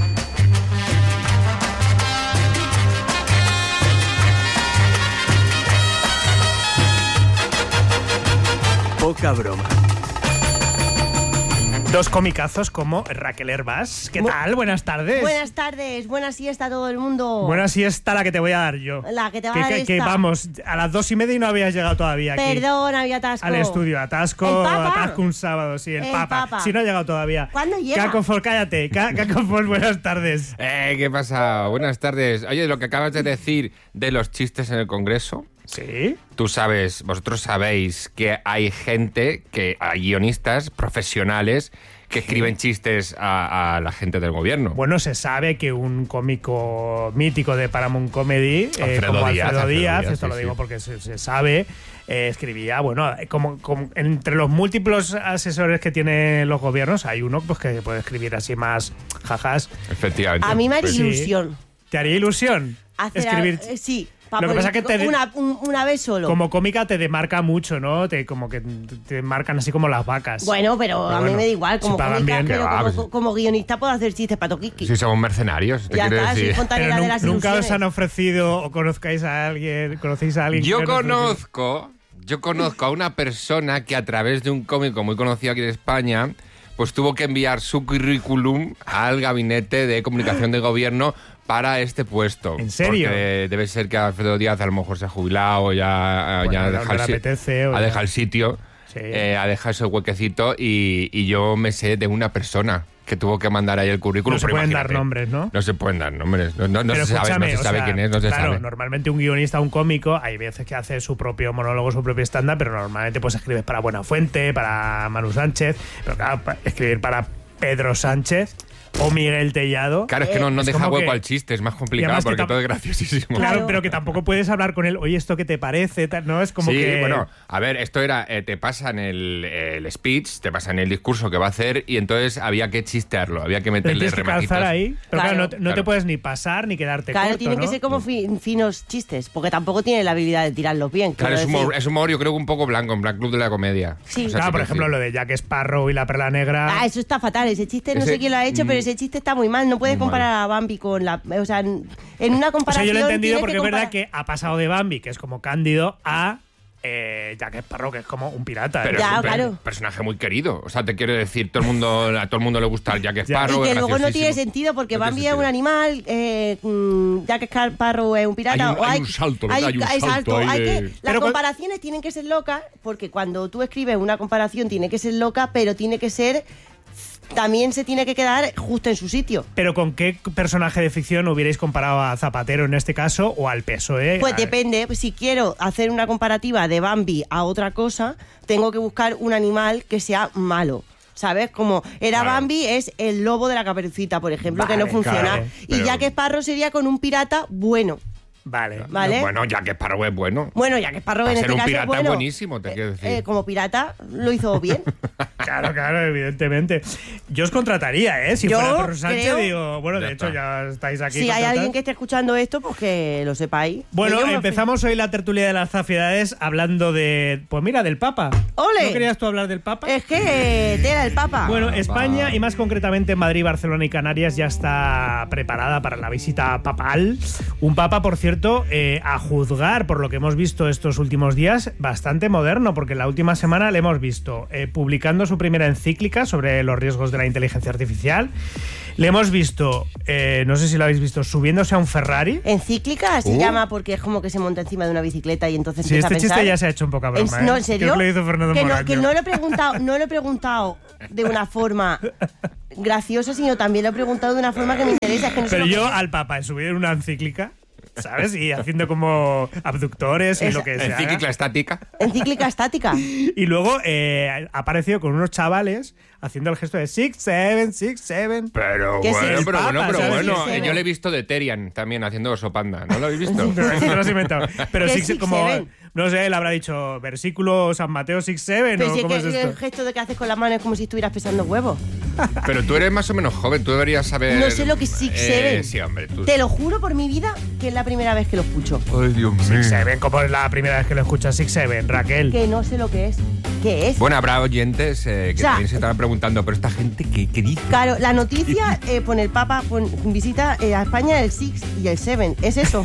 Poca Broma. Dos comicazos como Raquel Hervás. ¿Qué tal? Buenas tardes. Buenas tardes, buena siesta a todo el mundo. Buena siesta la que te voy a dar yo. La que te va que, a dar que, esta. que vamos, a las dos y media y no habías llegado todavía aquí. Perdón, había atasco. Al estudio, atasco, ¿El Papa? atasco un sábado, sí, el, El papa. Papa. Si no ha llegado todavía. ¿Cuándo llega? Cacofol, cállate. Ca- Cacofol, buenas tardes. Eh, ¿qué pasa? Buenas tardes. Oye, lo que acabas de decir de los chistes en el Congreso. Sí. Tú sabes, vosotros sabéis que hay gente, que hay guionistas profesionales que escriben chistes a, a la gente del gobierno. Bueno, se sabe que un cómico mítico de Paramount Comedy, eh, Alfredo como Díaz, Alfredo Alfredo Díaz, Díaz, esto sí, lo digo sí. porque se, se sabe, eh, escribía, bueno, como, como entre los múltiples asesores que tienen los gobiernos, hay uno pues que puede escribir así más jajas. Efectivamente. A mí me haría Sí. ilusión. ¿Te haría ilusión Hacer escribir? a- eh, sí. Lo que pasa es que te- una, un- una vez solo. Como cómica te demarca mucho, ¿no? Te, como que te marcan así como las vacas. Bueno, pero, Pero a bueno, mí me da igual. Como, si pagan cómica, bien, pero que va, como, pues- como guionista puedo hacer chistes para Toquiqui. Si somos mercenarios, te Ya quiero está, soy decir. fontanera Pero de nu- las nunca os ilusiones. han ofrecido o conozcáis a alguien, conocéis a alguien. Yo que os han ofrecido? conozco, yo conozco a una persona que a través de un cómico muy conocido aquí en España, pues tuvo que enviar su currículum al gabinete de comunicación de gobierno para este puesto. ¿En serio? Porque debe ser que Alfredo Díaz a lo mejor se ha jubilado, ya, Bueno, ya no deja le el si- apetece, o ha ya. dejado el sitio, Sí. eh, ha dejado ese huequecito y, y yo me sé de una persona que tuvo que mandar ahí el currículum. No se pero pueden dar imagínate, nombres, ¿no? No se pueden dar nombres. No, no- no Pero se sabe, no escúchame, se o sabe sea, quién es, no se claro, sabe. normalmente un guionista, un cómico, hay veces que hace su propio monólogo, su propio estándar, pero normalmente pues escribes para Buenafuente, para Manu Sánchez, pero claro, pa- escribir para Pedro Sánchez o Miguel Tellado. Claro, es que no, no es deja como hueco que- al chiste, es más y complicado además que porque tam- todo es graciosísimo. Claro, pero que tampoco puedes hablar con él, oye, ¿esto qué te parece? Tal, ¿no? Es como sí, que... bueno, a ver, esto era, eh, te pasan el, el speech, te pasan el discurso que va a hacer y entonces había que chistearlo, había que Pero meterle tienes que rematitos. calzar ahí, pero claro, Claro. no, te- no te Claro. puedes ni pasar ni quedarte Claro, corto, tienen ¿no? que ser como fin- finos chistes, porque tampoco tiene la habilidad de tirarlos bien. Claro, quiero es humor, decir. es humor, yo creo que un poco blanco, en Black Club de la Comedia. Sí. O sea, Claro, sí por que ejemplo, sí. lo de Jack Sparrow y la perla negra... Ah, eso está fatal. Ese chiste no Ese- sé quién lo ha hecho, mm, pero ese chiste está muy mal. No puedes muy mal. comparar a Bambi con la. O sea, en en una O sea, comparación. yo lo he entendido tienes porque que es verdad comparar- que ha pasado de Bambi, que es como Cándido, a eh, Jack Sparrow, que es como un pirata. Pero ¿eh? es Ya, un per- claro. personaje muy querido. O sea, te quiero decir, todo el mundo, a todo el mundo le gusta el Jack Sparrow. Y que es luego no tiene graciosísimo. sentido porque No tiene Bambi es sentido. un animal, eh, mm, Jack Sparrow es un pirata. Hay un- o hay un salto, ¿verdad? Hay un hay salto ahí hay de- que- Las Pero cu- comparaciones tienen que ser locas porque cuando tú escribes una comparación tiene que ser loca, pero tiene que ser. También se tiene que quedar justo en su sitio. Pero ¿con qué personaje de ficción hubierais comparado a Zapatero en este caso o al P S O E? Pues A- depende, pues si quiero hacer una comparativa de Bambi a otra cosa, tengo que buscar un animal que sea malo. ¿Sabes? Como era Claro. Bambi, es el lobo de la Caperucita, por ejemplo, que Vale, no funciona. claro, y pero- Jack Sparrow sería con un pirata bueno. Vale. ¿Vale? Bueno, Jack Sparrow es bueno. Bueno, Jack Sparrow Para en ser este un caso pirata es bueno. buenísimo, te quiero decir. Eh, como pirata lo hizo bien. Claro, claro, evidentemente. Yo os contrataría, ¿eh? Si Yo fuera Pedro Sánchez, creo- digo, bueno, de Ya hecho está. ya estáis aquí. Si hay contratados. alguien que esté escuchando esto, pues que lo sepáis. Bueno, Que yo me empezamos hoy la tertulia de las zafiedades hablando de, pues mira, del Papa. ¡Ole! ¿No querías tú hablar del Papa? Es que tela el Papa. Bueno, España y más concretamente Madrid, Barcelona y Canarias ya está preparada para la visita papal. Un Papa, por cierto, eh, a juzgar por lo que hemos visto estos últimos días, bastante moderno, porque la última semana le hemos visto eh, publicando su primera encíclica sobre los riesgos de la inteligencia artificial. Le hemos visto, eh, no sé si lo habéis visto, subiéndose a un Ferrari. Encíclica se Uh. llama porque es como que se monta encima de una bicicleta y entonces Sí, empieza este a pensar. chiste ya se ha hecho un poco broma. En- no, ¿eh? ¿en serio? Creo que lo hizo Fernando que no, Moraño. que no lo he preguntado, no lo he preguntado de una forma graciosa, sino también lo he preguntado de una forma que me interesa. Es que no sé Pero lo que yo es. al Papa he subido en una encíclica, ¿sabes? Y haciendo como abductores y Esa- lo que sea. Encíclica estática. Encíclica estática. Y luego eh, ha aparecido con unos chavales haciendo el gesto de six, seven, six, seven. Pero ¿Qué es bueno, el pero Papa, bueno, pero ¿sabes? bueno. Six, eh, seven. Yo le he visto de Terian también haciendo oso panda. ¿No lo habéis visto? Pero es que te lo has inventado. Pero ¿Qué six, six, como, seven? no sé, él habrá dicho versículo San Mateo six, seven, Pero ¿o si es cómo que es el esto? gesto de que haces con las manos es como si estuvieras pesando huevos. Pero tú eres más o menos joven, tú deberías saber. No sé lo que es six, Eh, seven. Sí, hombre, tú. Te lo juro por mi vida que es la primera vez que lo escucho. Ay, Dios mío. Six, seven, como es la primera vez que lo escuchas, six, seven, Raquel. Que no sé lo que es. ¿Qué es? Bueno, habrá oyentes eh, que O sea, también se estarán preguntando, pero esta gente, ¿qué, qué dice? Claro, la noticia eh, pone el Papa pon- visita eh, a España el six y el seven. ¿Es eso?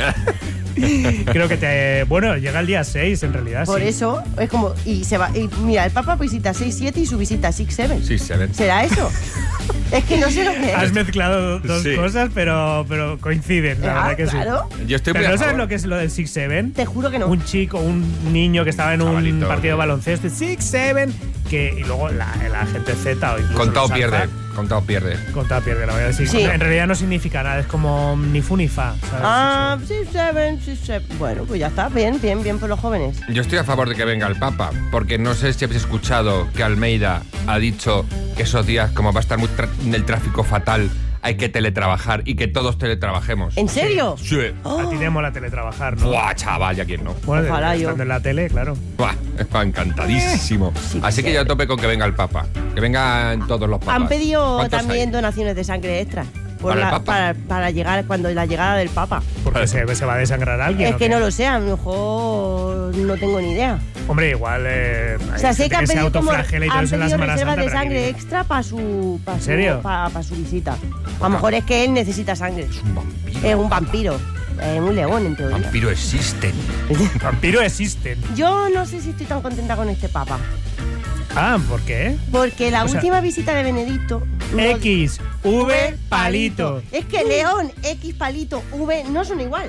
Creo que te. Bueno, llega el día seis en realidad. Por sí. eso es como. Y se va. Y mira, el Papa visita seis siete y su visita six seven. Sí, se ven. ¿Será eso? Es que no sé lo que es. Has mezclado dos Sí. cosas, pero, pero coinciden, la Ah, verdad que claro. sí. Yo estoy muy ¿Pero a no sabes favor. lo que es lo del six, seven? Te juro que no. Un chico, un niño que estaba en un Chavalito, partido de que- baloncesto, six, seven, que, y luego la, la gente Z o incluso Contado los pierde, alfa, contado pierde. Contado pierde, la voy a decir. Sí. En realidad no significa nada, es como ni fu ni fa, ¿sabes? Ah, six seven, six seven. Bueno, pues ya está. Bien, bien, bien por los jóvenes. Yo estoy a favor de que venga el Papa, porque no sé si habéis escuchado que Almeida ha dicho que esos días, como va a estar muy tra- el tráfico fatal, hay que teletrabajar y que todos teletrabajemos. ¿En serio? Sí. A ti te mola teletrabajar, ¿no? Buah, chaval, ya quién no. Bueno, Ojalá yo. estando en la tele, claro. Buah, está encantadísimo. Sí, Así que sí. yo a tope con que venga el Papa. Que vengan todos los papas. Han pedido ¿Cuántos también hay? donaciones de sangre extra. por ¿Para el la- Papa? para, para llegar cuando la llegada del Papa. Porque se, se va a desangrar alguien. Es ¿o que qué? no lo sé, a lo mejor no tengo ni idea. Hombre, igual. Eh, O sea, sé que han se pedido, como, autoflagela y todo han eso en la pedido Semana reservas Santa, de pero aquí sangre viene. extra para su, para ¿En su, serio? pa- pa' su visita. A lo mejor es que él necesita sangre. Es un vampiro. Es un vampiro. Es un león, en teoría. Vampiro existen. Vampiro existen. Yo no sé si estoy tan contenta con este Papa. Ah, ¿por qué? Porque la O sea, última visita de Benedicto. no- X, V, palito. Es que León, X, palito, V no son igual.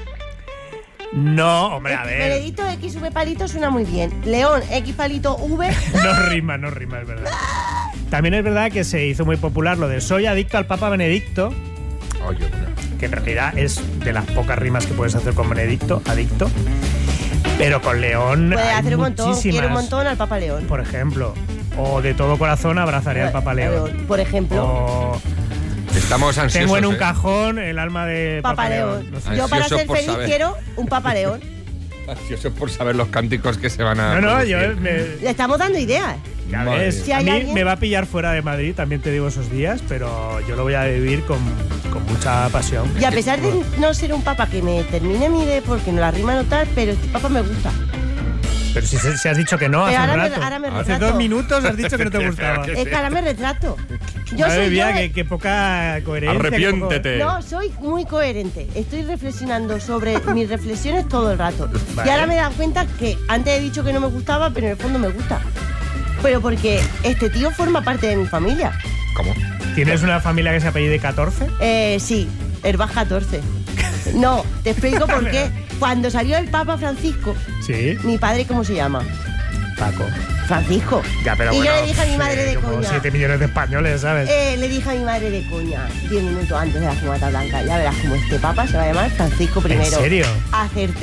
No, hombre, a ver. Benedicto, X, V, palito suena muy bien. León, X, palito, V. No rima, no rima, es verdad. También es verdad que se hizo muy popular lo de soy adicto al Papa Benedicto, Oye, que en realidad es de las pocas rimas que puedes hacer con Benedicto, adicto. Pero con León Puede hay hacer un montón. muchísimas. Quiero un montón al Papa León. Por ejemplo. O de todo corazón abrazaré al Papa León. Por ejemplo. O Estamos ansiosos. tengo en un ¿eh? cajón el alma de Papa, Papa León. León. No sé. Yo para Ansioso ser por feliz saber. quiero un Papa León. Ansioso por saber los cánticos que se van a. No, no, producir. yo me, Le estamos dando ideas. ya Madre ves, mía. Si a hay mí alguien- me va a pillar fuera de Madrid, también te digo esos días, pero yo lo voy a vivir con, con mucha pasión. Y a pesar de no ser un Papa que me termine mi idea porque no la rima no tal, pero este Papa me gusta. Pero si, se- si has dicho que no, hace Pero un ahora me- rato. ahora me hace retrato. dos minutos has dicho que no te gustaba. Es que ahora me retrato. Yo Madre soy mía, yo, qué, qué poca coherencia. Arrepiéntete. No, soy muy coherente. Estoy reflexionando sobre mis reflexiones todo el rato. Vale. Y ahora me he dado cuenta que antes he dicho que no me gustaba, pero en el fondo me gusta. Pero porque este tío forma parte de mi familia. ¿Cómo? Qué poco- ¿Tienes una familia que se apellide catorce? Eh, sí, Herbaz catorce. No, te explico por qué. Cuando salió el Papa Francisco, Sí, mi padre, ¿cómo se llama? Paco. Francisco. Ya, pero y bueno, yo le dije a mi sí, madre de como coña. siete millones de españoles, ¿sabes? Eh, le dije a mi madre de coña, diez minutos antes de la fumata blanca, ya verás cómo este papa se va a llamar Francisco primero. serio? Acerté.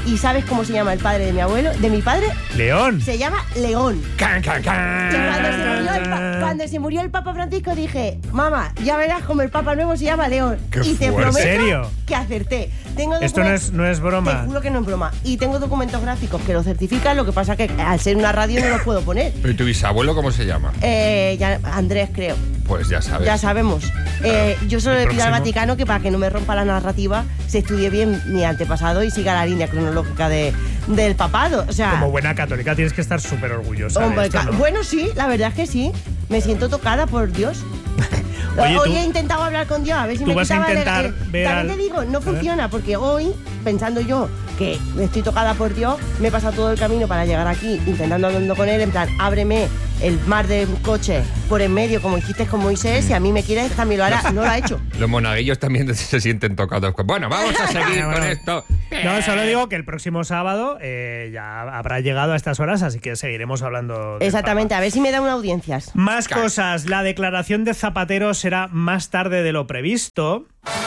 ¿Y sabes cómo se llama el padre de mi abuelo? ¿De mi padre? León. Se llama León. Can, can, can. Que cuando, se murió el pa- cuando se murió el Papa Francisco dije, mamá, ya verás como el Papa nuevo se llama León. Qué y te fuerte. prometo ¿En serio? que acerté. Tengo Esto no document- es, no es broma. Te juro que no es broma. Y tengo documentos gráficos que lo certifican, lo que pasa que al ser una radio no los puedo poner. ¿Pero tu bisabuelo cómo se llama? Eh, ya, Andrés, creo. Pues ya sabes. Ya sabemos. Eh, yo solo le pido al próximo. Vaticano que para que no me rompa la narrativa se estudie bien mi antepasado y siga la línea cronológica de, del papado. O sea, Como buena católica tienes que estar súper orgullosa hombre, de esto, ca- ¿no? bueno, sí, la verdad es que sí. Me siento tocada por Dios. Oye, hoy tú- he intentado hablar con Dios, a ver si tú me vas a quitaba el- intentar el- ver También al- te digo, no A ver. funciona, porque hoy, pensando yo que estoy tocada por Dios, me he pasado todo el camino para llegar aquí, intentando hablando con él, en plan, ábreme el mar de coche por en medio, como hiciste con Moisés, si a mí me quieres, también lo harás. No lo ha hecho. Los monaguillos también se sienten tocados. Bueno, vamos a seguir Bueno, con esto. No, solo digo que el próximo sábado eh, ya habrá llegado a estas horas, así que seguiremos hablando. del Exactamente, a ver si me da una audiencias. Más cosas. La declaración de Zapatero será más tarde de lo previsto.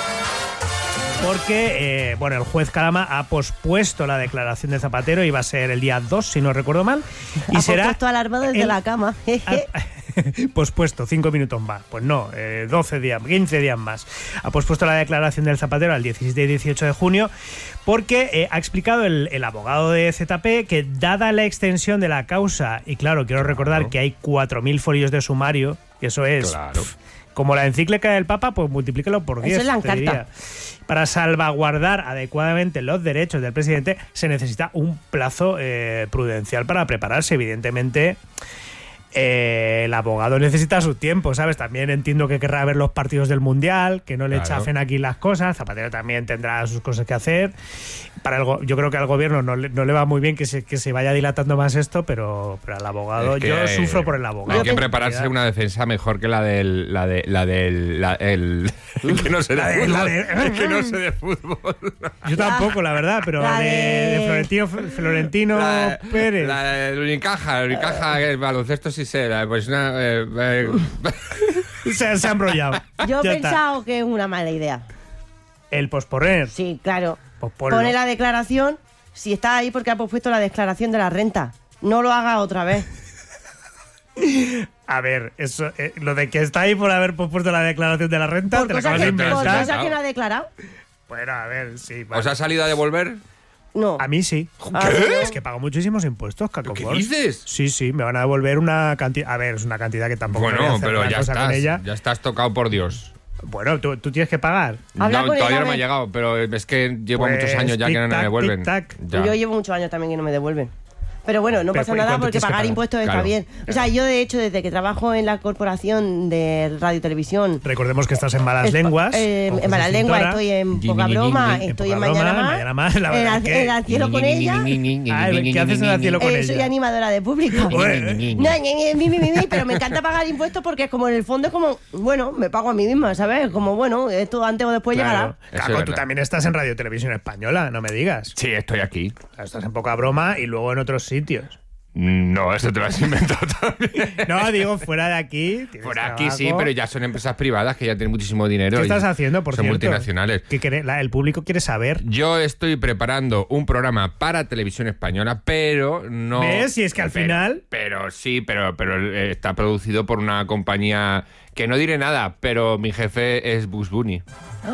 Porque, eh, bueno, el juez Calama ha pospuesto la declaración de Zapatero, iba a ser el día dos, si no recuerdo mal. Y Ha será puesto alarma desde el- la cama. pospuesto, cinco minutos más. Pues no, eh, doce días, quince días más. Ha pospuesto la declaración del Zapatero al diecisiete y dieciocho de junio porque eh, ha explicado el, el abogado de Z P que dada la extensión de la causa, y claro, quiero recordar que hay cuatro mil folios de sumario, que eso es... Claro. pf, como la encíclica del Papa, pues multiplícalo por Eso diez. es la te Encarta. diría. Para salvaguardar adecuadamente los derechos del presidente se necesita un plazo eh, prudencial para prepararse. Evidentemente, eh, el abogado necesita su tiempo, ¿sabes? También entiendo que querrá ver los partidos del Mundial, que no le Claro. chafen aquí las cosas. Zapatero también tendrá sus cosas que hacer. Para el go- yo creo que al gobierno no le, no le va muy bien que se, que se vaya dilatando más esto, pero, pero al abogado, Es que, yo eh, sufro por el abogado. Hay que prepararse una defensa mejor que la del. La de, la del. La, el, el que no sé de La de- fútbol. la de- El que no sé de fútbol. Yo tampoco, la verdad, pero La de, de- de Florentino, Florentino La, Pérez. la del Unicaja, el Unicaja, el baloncesto sí sé. la- Pues una. eh, eh, se, se ha embrollado. Yo he Ya está. pensado que es una mala idea. El posponer. Sí, claro. Posponlo. Pone la declaración, si está ahí porque ha pospuesto la declaración de la renta. No lo haga otra vez. A ver, eso, eh, lo de que está ahí por haber pospuesto la declaración de la renta, Por te lo cosas acabas de que, por inventar. cosas que no ha declarado. Bueno, a ver, sí. ¿Os ha salido a devolver? No. A mí sí. ¿Qué? Es que pago muchísimos impuestos, Caco. ¿Qué Bols. dices? Sí, sí, me van a devolver una cantidad. A ver, es una cantidad que tampoco voy a Bueno, hacer pero gran ya cosa con estás. ella. Ya estás tocado por Dios. Bueno, tú, tú tienes que pagar. Habla No, con todavía ella, no me ha a ver. llegado, pero es que llevo Pues, muchos años ya que no me tic-tac, devuelven. tic-tac. Ya. Yo llevo muchos años también que no me devuelven. Pero bueno, no Pero, pasa ¿y nada cuánto porque tienes que pagar pagar? impuestos está Claro. bien. O sea, yo de hecho, desde que trabajo en la corporación de radio y televisión, Recordemos que estás en Malas es- Lenguas. eh, con en Malas José Lenguas, Cintora. estoy en Gi, Poca gi, gi, Broma, gi, estoy Poca en Broma, Mañana Más, Mañana Más, la en, verdad al- que- en Al Cielo con ella. Ah, ¿qué haces en el cielo con Eh, ella? soy animadora de público. Bueno. No, ñe, ñe, mi, mi, mi, mi, pero me encanta pagar impuestos porque es como en el fondo es como, bueno, me pago a mí misma, ¿sabes? Como, bueno, esto antes o después Claro. llegará. Eso Caco, es tú verdad. también estás en Radio Televisión Española, no me digas. Sí, estoy aquí. Estás en Poca Broma y luego en otros sitios. No, eso te lo has inventado también. No, digo, fuera de aquí. tienes Por aquí trabajo. sí, pero ya son empresas privadas que ya tienen muchísimo dinero. ¿Qué y estás haciendo, por son cierto? multinacionales. Que quiere- la- el público quiere saber. Yo estoy preparando un programa para televisión española, pero no. ¿Ves? Y es que al Pero- final- Pero sí, pero, pero eh, está producido por una compañía que no diré nada, pero mi jefe es Bugs Bunny.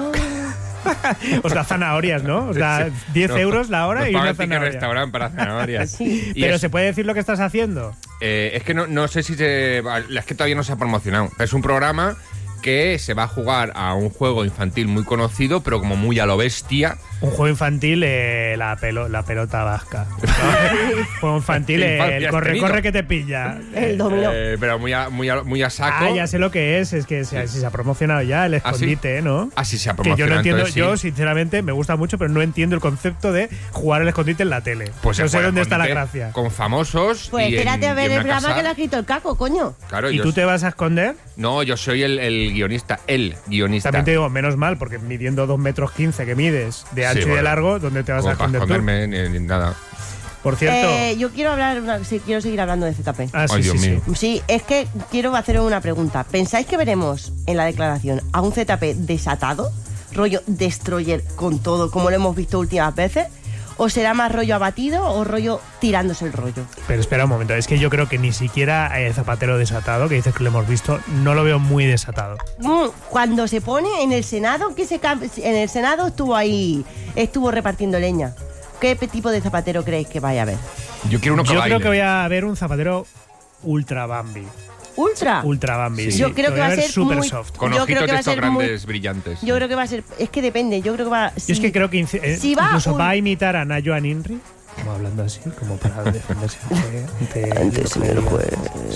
Os da zanahorias, ¿no? Os da diez No, euros la hora nos y pagan una ticket zanahoria. restaurante para zanahorias. Sí. Y Pero es- ¿se puede decir lo que estás haciendo? Eh, es que no, no sé si se. Es que todavía no se ha promocionado. Es un programa que se va a jugar a un juego infantil muy conocido, pero como muy a lo bestia. Un juego infantil, eh, la, pelo- la pelota vasca. ¿no? Juego infantil, ¿Qué eh, infancia el has corre, tenido? corre que te pilla. El dominó. Eh, pero muy a, muy, a, muy a saco. Ah, ya sé lo que es. Es que se, si se ha promocionado ya el ¿Ah, sí? escondite, ¿no? Ah, sí se ha Que yo no promocionado. entiendo, entonces sí. yo sinceramente me gusta mucho, pero no entiendo el concepto de jugar el escondite en la tele. Pues se no sé juega dónde está la escondite gracia. Con famosos. Pues y en- espérate a y ver en el una programa casa- que le ha escrito el Caco, coño. Claro, ¿Y yo tú s- te vas a esconder? No, yo soy el, el guionista. El guionista. También te digo, menos mal, porque midiendo dos metros quince que mides de ancho Sí, y de bueno. largo, ¿dónde te vas Como a para esconder tú? esconderme ni, ni nada. Por cierto. Eh, yo quiero hablar, una- sí, quiero seguir hablando de Z P. ah, sí, Ay, sí, Dios sí. mío. Sí, es que quiero hacer una pregunta. ¿Pensáis que veremos en la declaración a un Z P desatado? Rollo destroyer con todo, como lo hemos visto últimas veces. ¿O será más rollo abatido o rollo tirándose el rollo? Pero espera un momento, es que yo creo que ni siquiera eh, Zapatero desatado, que dices que lo hemos visto, no lo veo muy desatado. Cuando se pone en el Senado, que se en el Senado estuvo ahí, estuvo repartiendo leña. ¿Qué tipo de Zapatero creéis que vaya a haber? Yo quiero uno que Yo baile. creo que voy a ver un Zapatero ultra Bambi. ¿Ultra? Ultra Bambi, sí. Yo creo que va a ser super muy soft. Con yo ojitos creo que va a estos ser grandes, muy, brillantes. Yo creo que va a ser... Es que depende, yo creo que va... Yo Si, es que creo que eh, si va incluso un- va a imitar a Nayo Aninri, como hablando así, como para defenderse ante... Ante el señor juez.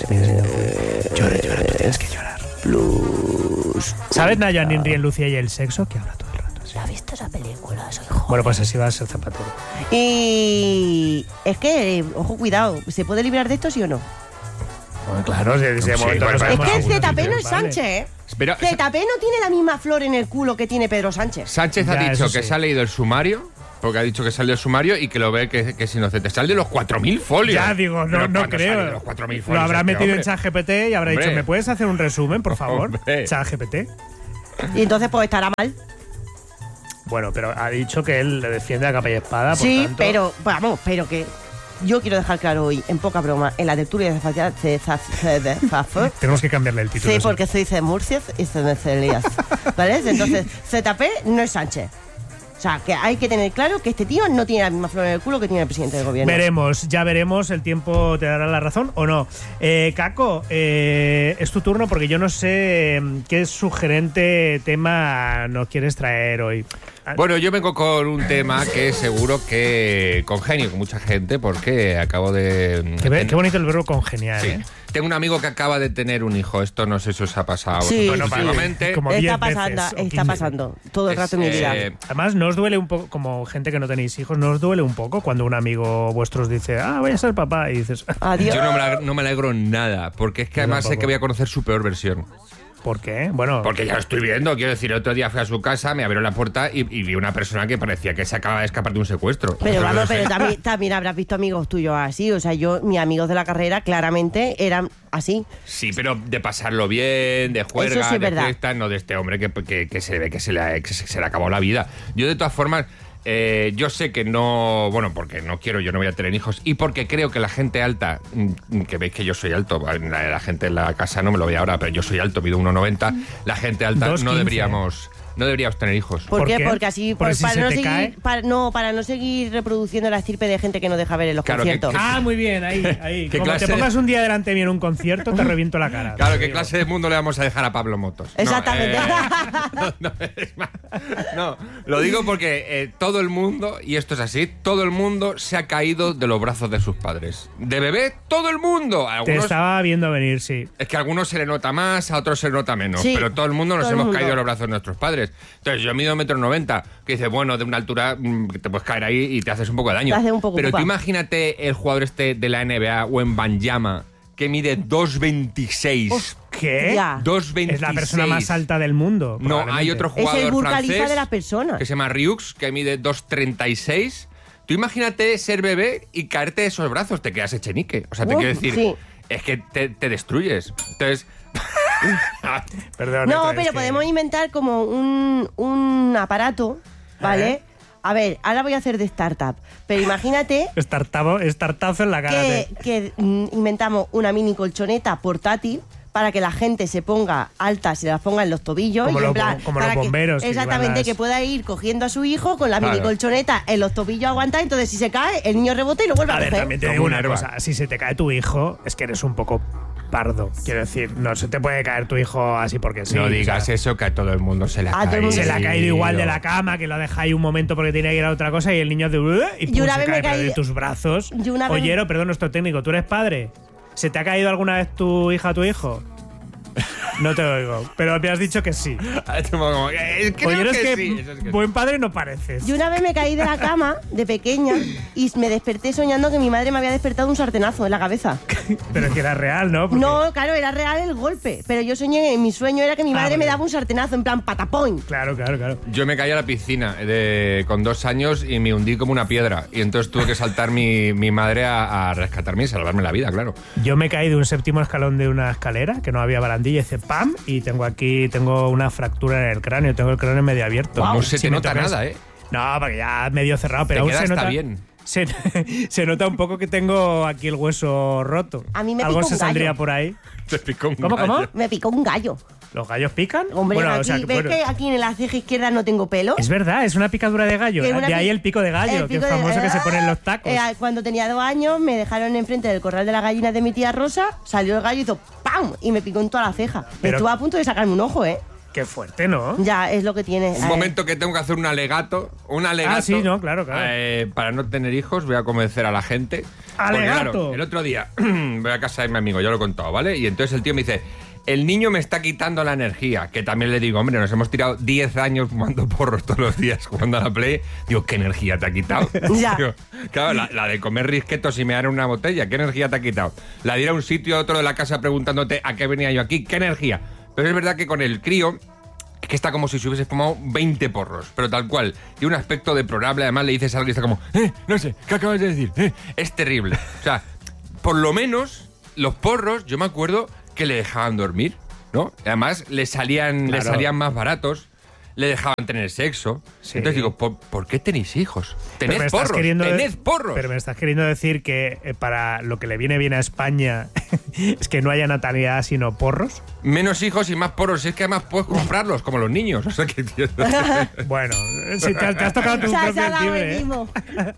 Llora, llora, tú tienes que llorar. Plus. ¿Sabes Nayo Aninri en Lucía y el sexo? Que habla todo el rato así. ¿Has visto esa película? Soy joven. Bueno, pues así va a ser Zapatero. Y... Es que, eh, ojo, cuidado, ¿se puede librar de esto, sí o no? Bueno, claro, de ese Sí, momento bueno, no Es sabemos que el algunos Z P no sitios, es ¿vale? Sánchez, ¿eh? Pero Z P no tiene la misma flor en el culo que tiene Pedro Sánchez. Sánchez ha Ya, dicho eso que sí. se ha leído el sumario, porque ha dicho que salió el sumario y que lo ve que, que es inocente. Sale de los cuatro mil folios. Ya digo, no, Pero no ¿cuándo sale de creo. los cuatro mil Lo folios habrá este metido en hombre? ChatGPT y habrá Hombre. dicho, ¿me puedes hacer un resumen, por favor? Hombre. ChatGPT. Y entonces, pues estará mal. Bueno, pero ha dicho que él le defiende a capa y espada, por Sí, tanto... pero, vamos, pero que yo quiero dejar claro hoy, en poca broma, en la tertulia de Zafacia, de Zaf- de Zafo, Tenemos que cambiarle el título. sí, sí. porque soy de Murcia y soy de Celías, ¿vale? Entonces, Z P no es Sánchez. O sea, que hay que tener claro que este tío no tiene la misma flor en el culo que tiene el presidente del gobierno. Veremos, ya veremos, el tiempo te dará la razón o no. Eh, Caco, eh, es tu turno porque yo no sé eh, qué sugerente tema nos quieres traer hoy. Bueno, yo vengo con un tema que seguro que congenio con mucha gente porque acabo de... Qué, ve- qué bonito el verbo congeniar, Sí. ¿eh? Tengo un amigo que acaba de tener un hijo. Esto no sé si os ha pasado. Sí, Bueno, sí. últimamente. Como Está diez pasando, veces o está quince. pasando todo el Es, rato en mi vida. eh, Además, ¿no os duele un poco, como gente que no tenéis hijos, no os duele un poco cuando un amigo vuestro os dice, ah, voy a ser papá? Y dices, Adiós. Yo no me, la- no me alegro nada, porque es que Yo además sé tampoco. que voy a conocer su peor versión. ¿por qué? Bueno, Porque ya lo estoy viendo, quiero decir, el otro día fui a su casa, me abrió la puerta y, y vi una persona que parecía que se acaba de escapar de un secuestro. Pero vamos, no sé. pero también, también habrás visto amigos tuyos así. O sea, yo, mis amigos de la carrera claramente eran así. Sí, pero de pasarlo bien, de juerga, Eso sí es de verdad. fiesta, no de este hombre que, que, que se ve que se le, ha- que se, se le acabó la vida. Yo de todas formas, eh, yo sé que no, bueno, porque no quiero, yo no voy a tener hijos y porque creo que la gente alta, mm, que veis que yo soy alto, la, la gente en la casa no me lo ve ahora, pero yo soy alto, mido uno noventa, la gente alta dos no quince. deberíamos, no deberíamos tener hijos. ¿Por, ¿Por qué? qué? Porque así, Porque por- si para, se no te seguir, cae. para, no, para no seguir reproduciendo la estirpe de gente que no deja ver en los Claro, que- conciertos. que- ah, muy bien, ahí, ahí. ¿Qué Como clase te de- pongas un día delante de mí en un concierto, te reviento la cara. Claro, te ¿qué digo. clase de mundo le vamos a dejar a Pablo Motos? No, Exactamente. eh, no, no, es más. No, lo digo porque eh, todo el mundo, y esto es así, todo el mundo se ha caído de los brazos de sus padres. De bebé, todo el mundo. Te Algunos, estaba viendo venir, sí. es que a algunos se le nota más, a otros se le nota menos. Sí, pero todo el mundo nos todo el hemos mundo. caído de los brazos de nuestros padres. Entonces, yo mido un metro noventa, que dice, bueno, de una altura mm, que te puedes caer ahí y te haces un poco de daño. Te hace un poco pero tú pupa. imagínate el jugador este de la N B A o en Banyama, que mide dos veintiséis. ¿Qué? Ya. dos veintiséis. Es la persona más alta del mundo. No, hay probablemente. otro Es jugador el Burj Khalifa francés de las personas. que se llama Riux, que mide dos treinta y seis. Tú imagínate ser bebé y caerte de esos brazos, te quedas echenique. O sea, te Uf, quiero decir, sí. es que te, te destruyes. Entonces, Perdón, No, es pero que- podemos inventar como un, un aparato, ¿vale? ¿Eh? A ver, ahora voy a hacer de startup, pero imagínate Estartavo- Estartazo en la cara. que, te- que, mm, inventamos una mini colchoneta portátil para que la gente se ponga alta, se las ponga en los tobillos. Como y en los plan, bo- como para los que- bomberos que exactamente, llevan las- que pueda ir cogiendo a su hijo con la Claro. mini colchoneta en los tobillos aguantar, entonces si se cae, el niño rebota y lo vuelve a, A ver, coger. también te Como digo un una airbag. cosa. Si se te cae tu hijo, es que eres un poco pardo. Quiero decir, no se te puede caer tu hijo así porque sí. no o digas sea, eso, que a todo el mundo se le ha A todo el caído. mundo se le ha caído igual de la cama, que lo deja ahí un momento porque tiene que ir a otra cosa y el niño de... Y pum, Yo una se vez cae me pero caí- de tus brazos. Yo una vez- Oyero, perdón, nuestro técnico, ¿tú eres padre? ¿Se te ha caído alguna vez tu hija o tu hijo? No te oigo, pero me has dicho que sí. Como, eh, creo Oyero, es que que, sí, eso es que sí. buen padre no pareces. Yo una vez me caí de la cama de pequeña y me desperté soñando que mi madre me había despertado un sartenazo en la cabeza. Pero es que era real, ¿no? Porque- No, claro, era real el golpe, pero yo soñé, mi sueño era que mi Ah, madre vale. me daba un sartenazo en plan patapón. Claro, claro, claro. Yo me caí a la piscina de, con dos años y me hundí como una piedra. Y entonces tuve que saltar mi, mi madre a, a rescatarme y salvarme la vida, claro. Yo me caí de un séptimo escalón de una escalera, que no había barandilla, y hice pam, y tengo aquí, tengo una fractura en el cráneo, tengo el cráneo medio abierto. No se Si te me nota tocas- nada, ¿eh? No, porque ya medio cerrado, pero Te aún queda se hasta nota. bien. Se, se nota un poco que tengo aquí el hueso roto. A mí me Algo picó se un saldría gallo. por ahí. Te picó un ¿Cómo, cómo? Me picó un gallo. ¿Los gallos pican? Hombre, Bueno, aquí, o sea, que, ¿ves bueno, que aquí en la ceja izquierda no tengo pelo? es verdad, es una picadura de gallo. Que una De ahí pi- el pico de gallo, el que es pico de- famoso que se pone en los tacos. Eh, cuando tenía dos años me dejaron enfrente del corral de la gallina de mi tía Rosa, salió el gallo y hizo ¡pam! Y me picó en toda la ceja. Pero- Estuve a punto de sacarme un ojo, ¿eh? Qué fuerte, ¿no? Ya, es lo que tiene. Un Eh, momento que tengo que hacer un alegato. Un alegato. Ah, sí, no, claro, claro. eh, para no tener hijos, voy a convencer a la gente. Porque, ¡Alegato! claro, el otro día voy a casa de mi amigo, yo lo he contado, ¿vale? Y entonces el tío me dice, el niño me está quitando la energía. Que también le digo, hombre, nos hemos tirado diez años fumando porros todos los días jugando a la Play. Digo, ¿qué energía te ha quitado? Ya. Digo, claro, la, la de comer risquetos y me dan una botella, ¿qué energía te ha quitado? La de ir a un sitio, a otro de la casa preguntándote a qué venía yo aquí, ¿qué energía? Pero es verdad que con el crío... Es que está como si se hubiese fumado veinte porros, pero tal cual. Y un aspecto deplorable, además le dices algo y está como, eh, no sé, ¿qué acabas de decir? Eh, es terrible. O sea, por lo menos los porros, yo me acuerdo que le dejaban dormir, ¿no? Además, le salían, Claro. le salían más baratos, le dejaban tener sexo. Sí. Entonces digo, ¿por, ¿por qué tenéis hijos? Pero Tened me estás porros, queriendo- tened porros. Pero me estás queriendo decir que eh, para lo que le viene bien a España es que no haya natalidad sino porros. Menos hijos y más porros. Es que además puedes comprarlos, como los niños. O sea que... Bueno, si te, te has tocado tu se ha- se propio ha dado timbre, el ¿eh? mimo.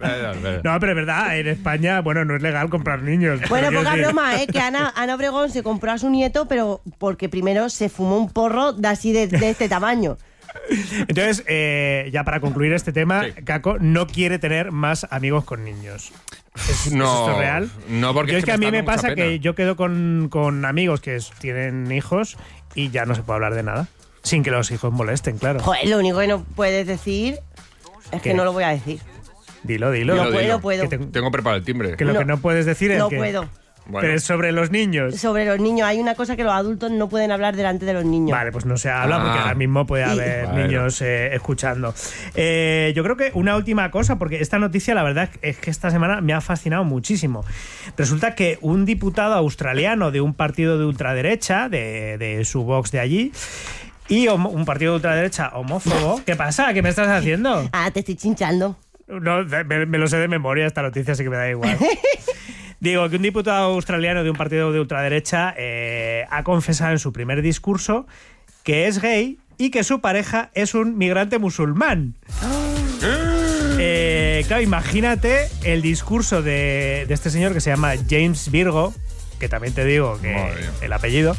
No, pero es verdad, en España, bueno, no es legal comprar niños. Bueno, pero quiero poca decir- broma, ¿eh? Que Ana, Ana Obregón se compró a su nieto, pero porque primero se fumó un porro de así de, de este tamaño. Entonces, eh, ya para concluir este tema, Caco no quiere tener más amigos con niños. ¿Es, No, ¿es esto real? no, porque Yo es es que que a me mí está me dando mucha pasa pena. que yo quedo con, con amigos que es- tienen hijos y ya no se puede hablar de nada. Sin que los hijos molesten, claro. Joder, lo único que no puedes decir es ¿Qué? que no lo voy a decir. Dilo, dilo. No puedo, dilo. puedo. Que te- Tengo preparado el timbre. Que lo No. que no puedes decir es No que... puedo. Bueno. Pero es sobre los niños. Sobre los niños, hay una cosa que los adultos no pueden hablar delante de los niños. Vale, pues no se habla porque Ah. ahora mismo puede Y- haber Bueno. niños eh, escuchando. Eh, yo creo que una última cosa, porque esta noticia la verdad es que esta semana me ha fascinado muchísimo. Resulta que un diputado australiano de un partido de ultraderecha, de, de su Vox de allí, y homo- un partido de ultraderecha homófobo. ¿Qué pasa? ¿Qué me estás haciendo? Ah, te estoy chinchando. No, de- me, me lo sé de memoria esta noticia, así que me da igual. Digo que un diputado australiano de un partido de ultraderecha eh, ha confesado en su primer discurso que es gay y que su pareja es un migrante musulmán. Eh, claro, imagínate el discurso de, de este señor que se llama James Virgo, que también te digo que Madre mía. el apellido.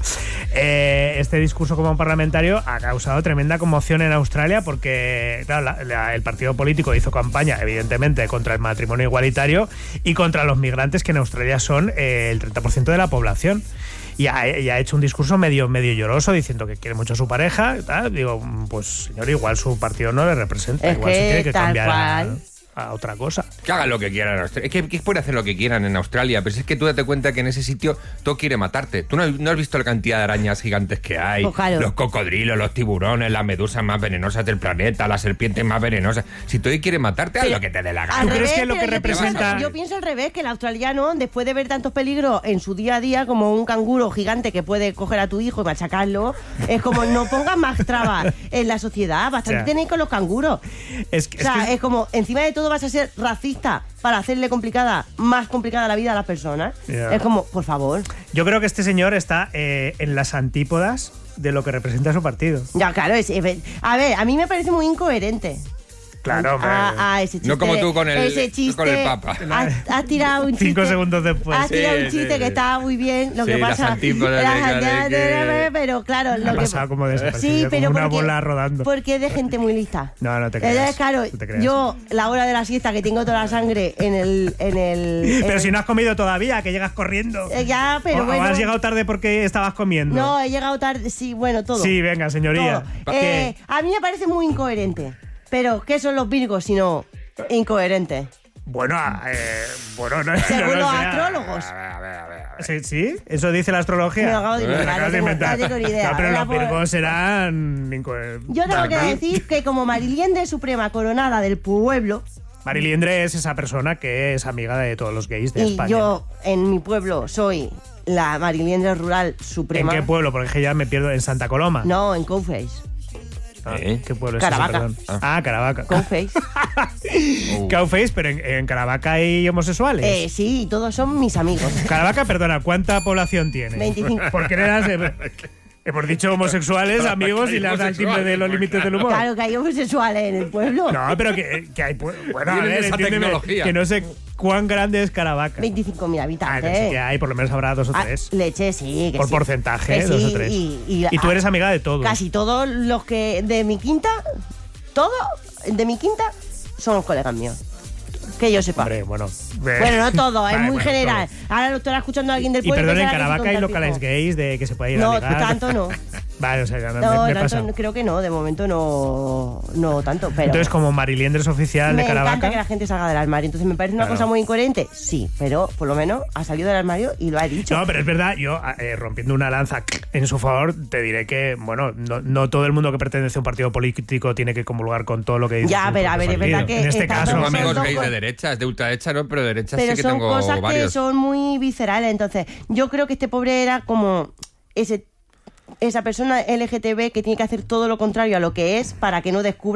Eh, este discurso como parlamentario ha causado tremenda conmoción en Australia porque claro, la- la- el partido político hizo campaña, evidentemente, contra el matrimonio igualitario y contra los migrantes, que en Australia son eh, el treinta por ciento de la población. Y ha, y ha hecho un discurso medio, medio lloroso diciendo que quiere mucho a su pareja. y tal. Digo, pues señor, igual su partido no le representa. Es igual se que tiene que tal cambiar a, cual. a otra cosa. Que hagan lo que quieran en Australia. Es que, que pueden hacer lo que quieran en Australia, pero es que tú date cuenta que en ese sitio todo quiere matarte. Tú no, has- no has visto la cantidad de arañas gigantes que hay, Pues claro. los cocodrilos, los tiburones, las medusas más venenosas del planeta, las serpientes más venenosas. Si todo quiere matarte, haz Pero- lo que te dé la Al gana. ¿Tú crees revés, que lo pero que yo pienso- representa- Yo pienso al revés, que el australiano, después de ver tantos peligros en su día a día, como un canguro gigante que puede coger a tu hijo y machacarlo, es como no pongas más trabas en la sociedad. Bastante Ya. tenéis con los canguros. Es, que- O sea, es que- es como, encima de todo vas a ser racista para hacerle complicada, más complicada la vida a las personas. Ya. Es como, por favor. yo creo que este señor está eh, en las antípodas de lo que representa su partido. Ya, claro, es, es- a ver, a mí me parece muy incoherente. Claro, hombre. Ah, ah, ese chiste. No como tú con el- ese chiste, con el Papa. Has, has tirado un chiste. Cinco segundos después. Has tirado Sí, un chiste sí, que sí. estaba muy bien. Lo Sí, que las pasa. antípodas las de cada antípodas, que- Pero claro, Ha lo que. pasado como desapercibido, Sí, como pero una porque, bola rodando. porque es de gente muy lista. No, no te Entonces, creas. claro, no te creas. yo, la hora de la siesta, que tengo toda la sangre en el. En el Pero en- si no has comido todavía, que llegas corriendo. Eh, ya, pero o, o bueno. has llegado tarde porque estabas comiendo. No, he llegado tarde. Sí, bueno, todo. Sí, venga, señoría. Todo. ¿Qué? Eh, a mí me parece muy incoherente. Pero, ¿qué son los virgos sino incoherentes? Bueno, eh, bueno, no, Según no lo los sé. astrólogos. ¿Sí? ¿Sí? ¿Eso dice la astrología? Me lo acabo de inventar, Lo acabas no de tengo- inventar. no tengo ni idea. No, pero Era los por- virgos serán... inco- Yo tengo que Vale. decir que como Mariliende Suprema Coronada del pueblo, Mariliendre es esa persona que es amiga de todos los gays de y España. yo en mi pueblo soy la Mariliende Rural ¿En Suprema. qué pueblo? Porque es que ya me pierdo en Santa Coloma. No, en Couface. Ah, ¿Eh? ¿Qué pueblo es Caravaca. ese, perdón? Ah, Caravaca. Cowface. Cowface, pero en, en Caravaca hay homosexuales. Eh, sí, todos son mis amigos. Caravaca, perdona, ¿cuánta población tiene? veinticinco. ¿Por qué le das? eh, Hemos dicho homosexuales, amigos, y le das al timbre de los límites del humor. Claro que hay homosexuales en el pueblo. No, pero que, que hay. Bueno, a Tienen ver, esa entiéndeme, tecnología. que no sé cuán grande es Caravaca. veinticinco mil Ah, habitantes. que sí que hay, por lo menos habrá dos o Ah, tres. leche, sí. Que Por sí. porcentaje, Que dos sí, o tres. Y, y- Y tú eres amiga de todos. Casi todos los que de mi quinta, todos de mi quinta son colegas míos. Que yo sepa. Hombre, bueno. Bueno, no todo, es Vale, muy bueno, general. todo. Ahora lo estará escuchando alguien del Y pueblo. perdón, en pensará que Caravaca soy hay tonta locales fijo. gays de que se puede ir a No, ligar. tanto no. Vale, o sea, ya me, No, me he tanto, pasado. creo que no, de momento no, no tanto. Pero Entonces, como Mariliendres oficial me de Caravaca. encanta que la gente salga del armario. Entonces, ¿me parece una Claro. cosa muy incoherente? Sí, pero por lo menos ha salido del armario y lo ha dicho. No, pero es verdad, yo eh, rompiendo una lanza en su favor, te diré que, bueno, no, no todo el mundo que pertenece a un partido político tiene que comulgar con todo lo que dice. Ya, su pero a propio ver, es verdad partido. que En este está caso, todo Tengo amigos son gays dos de co- derechas, de ultraderecha no, pero de derecha Pero sí que son tengo cosas que varios. son muy viscerales. Entonces, yo creo que este pobre era como ese esa persona L G T B que tiene que hacer todo lo contrario a lo que es para que no descubra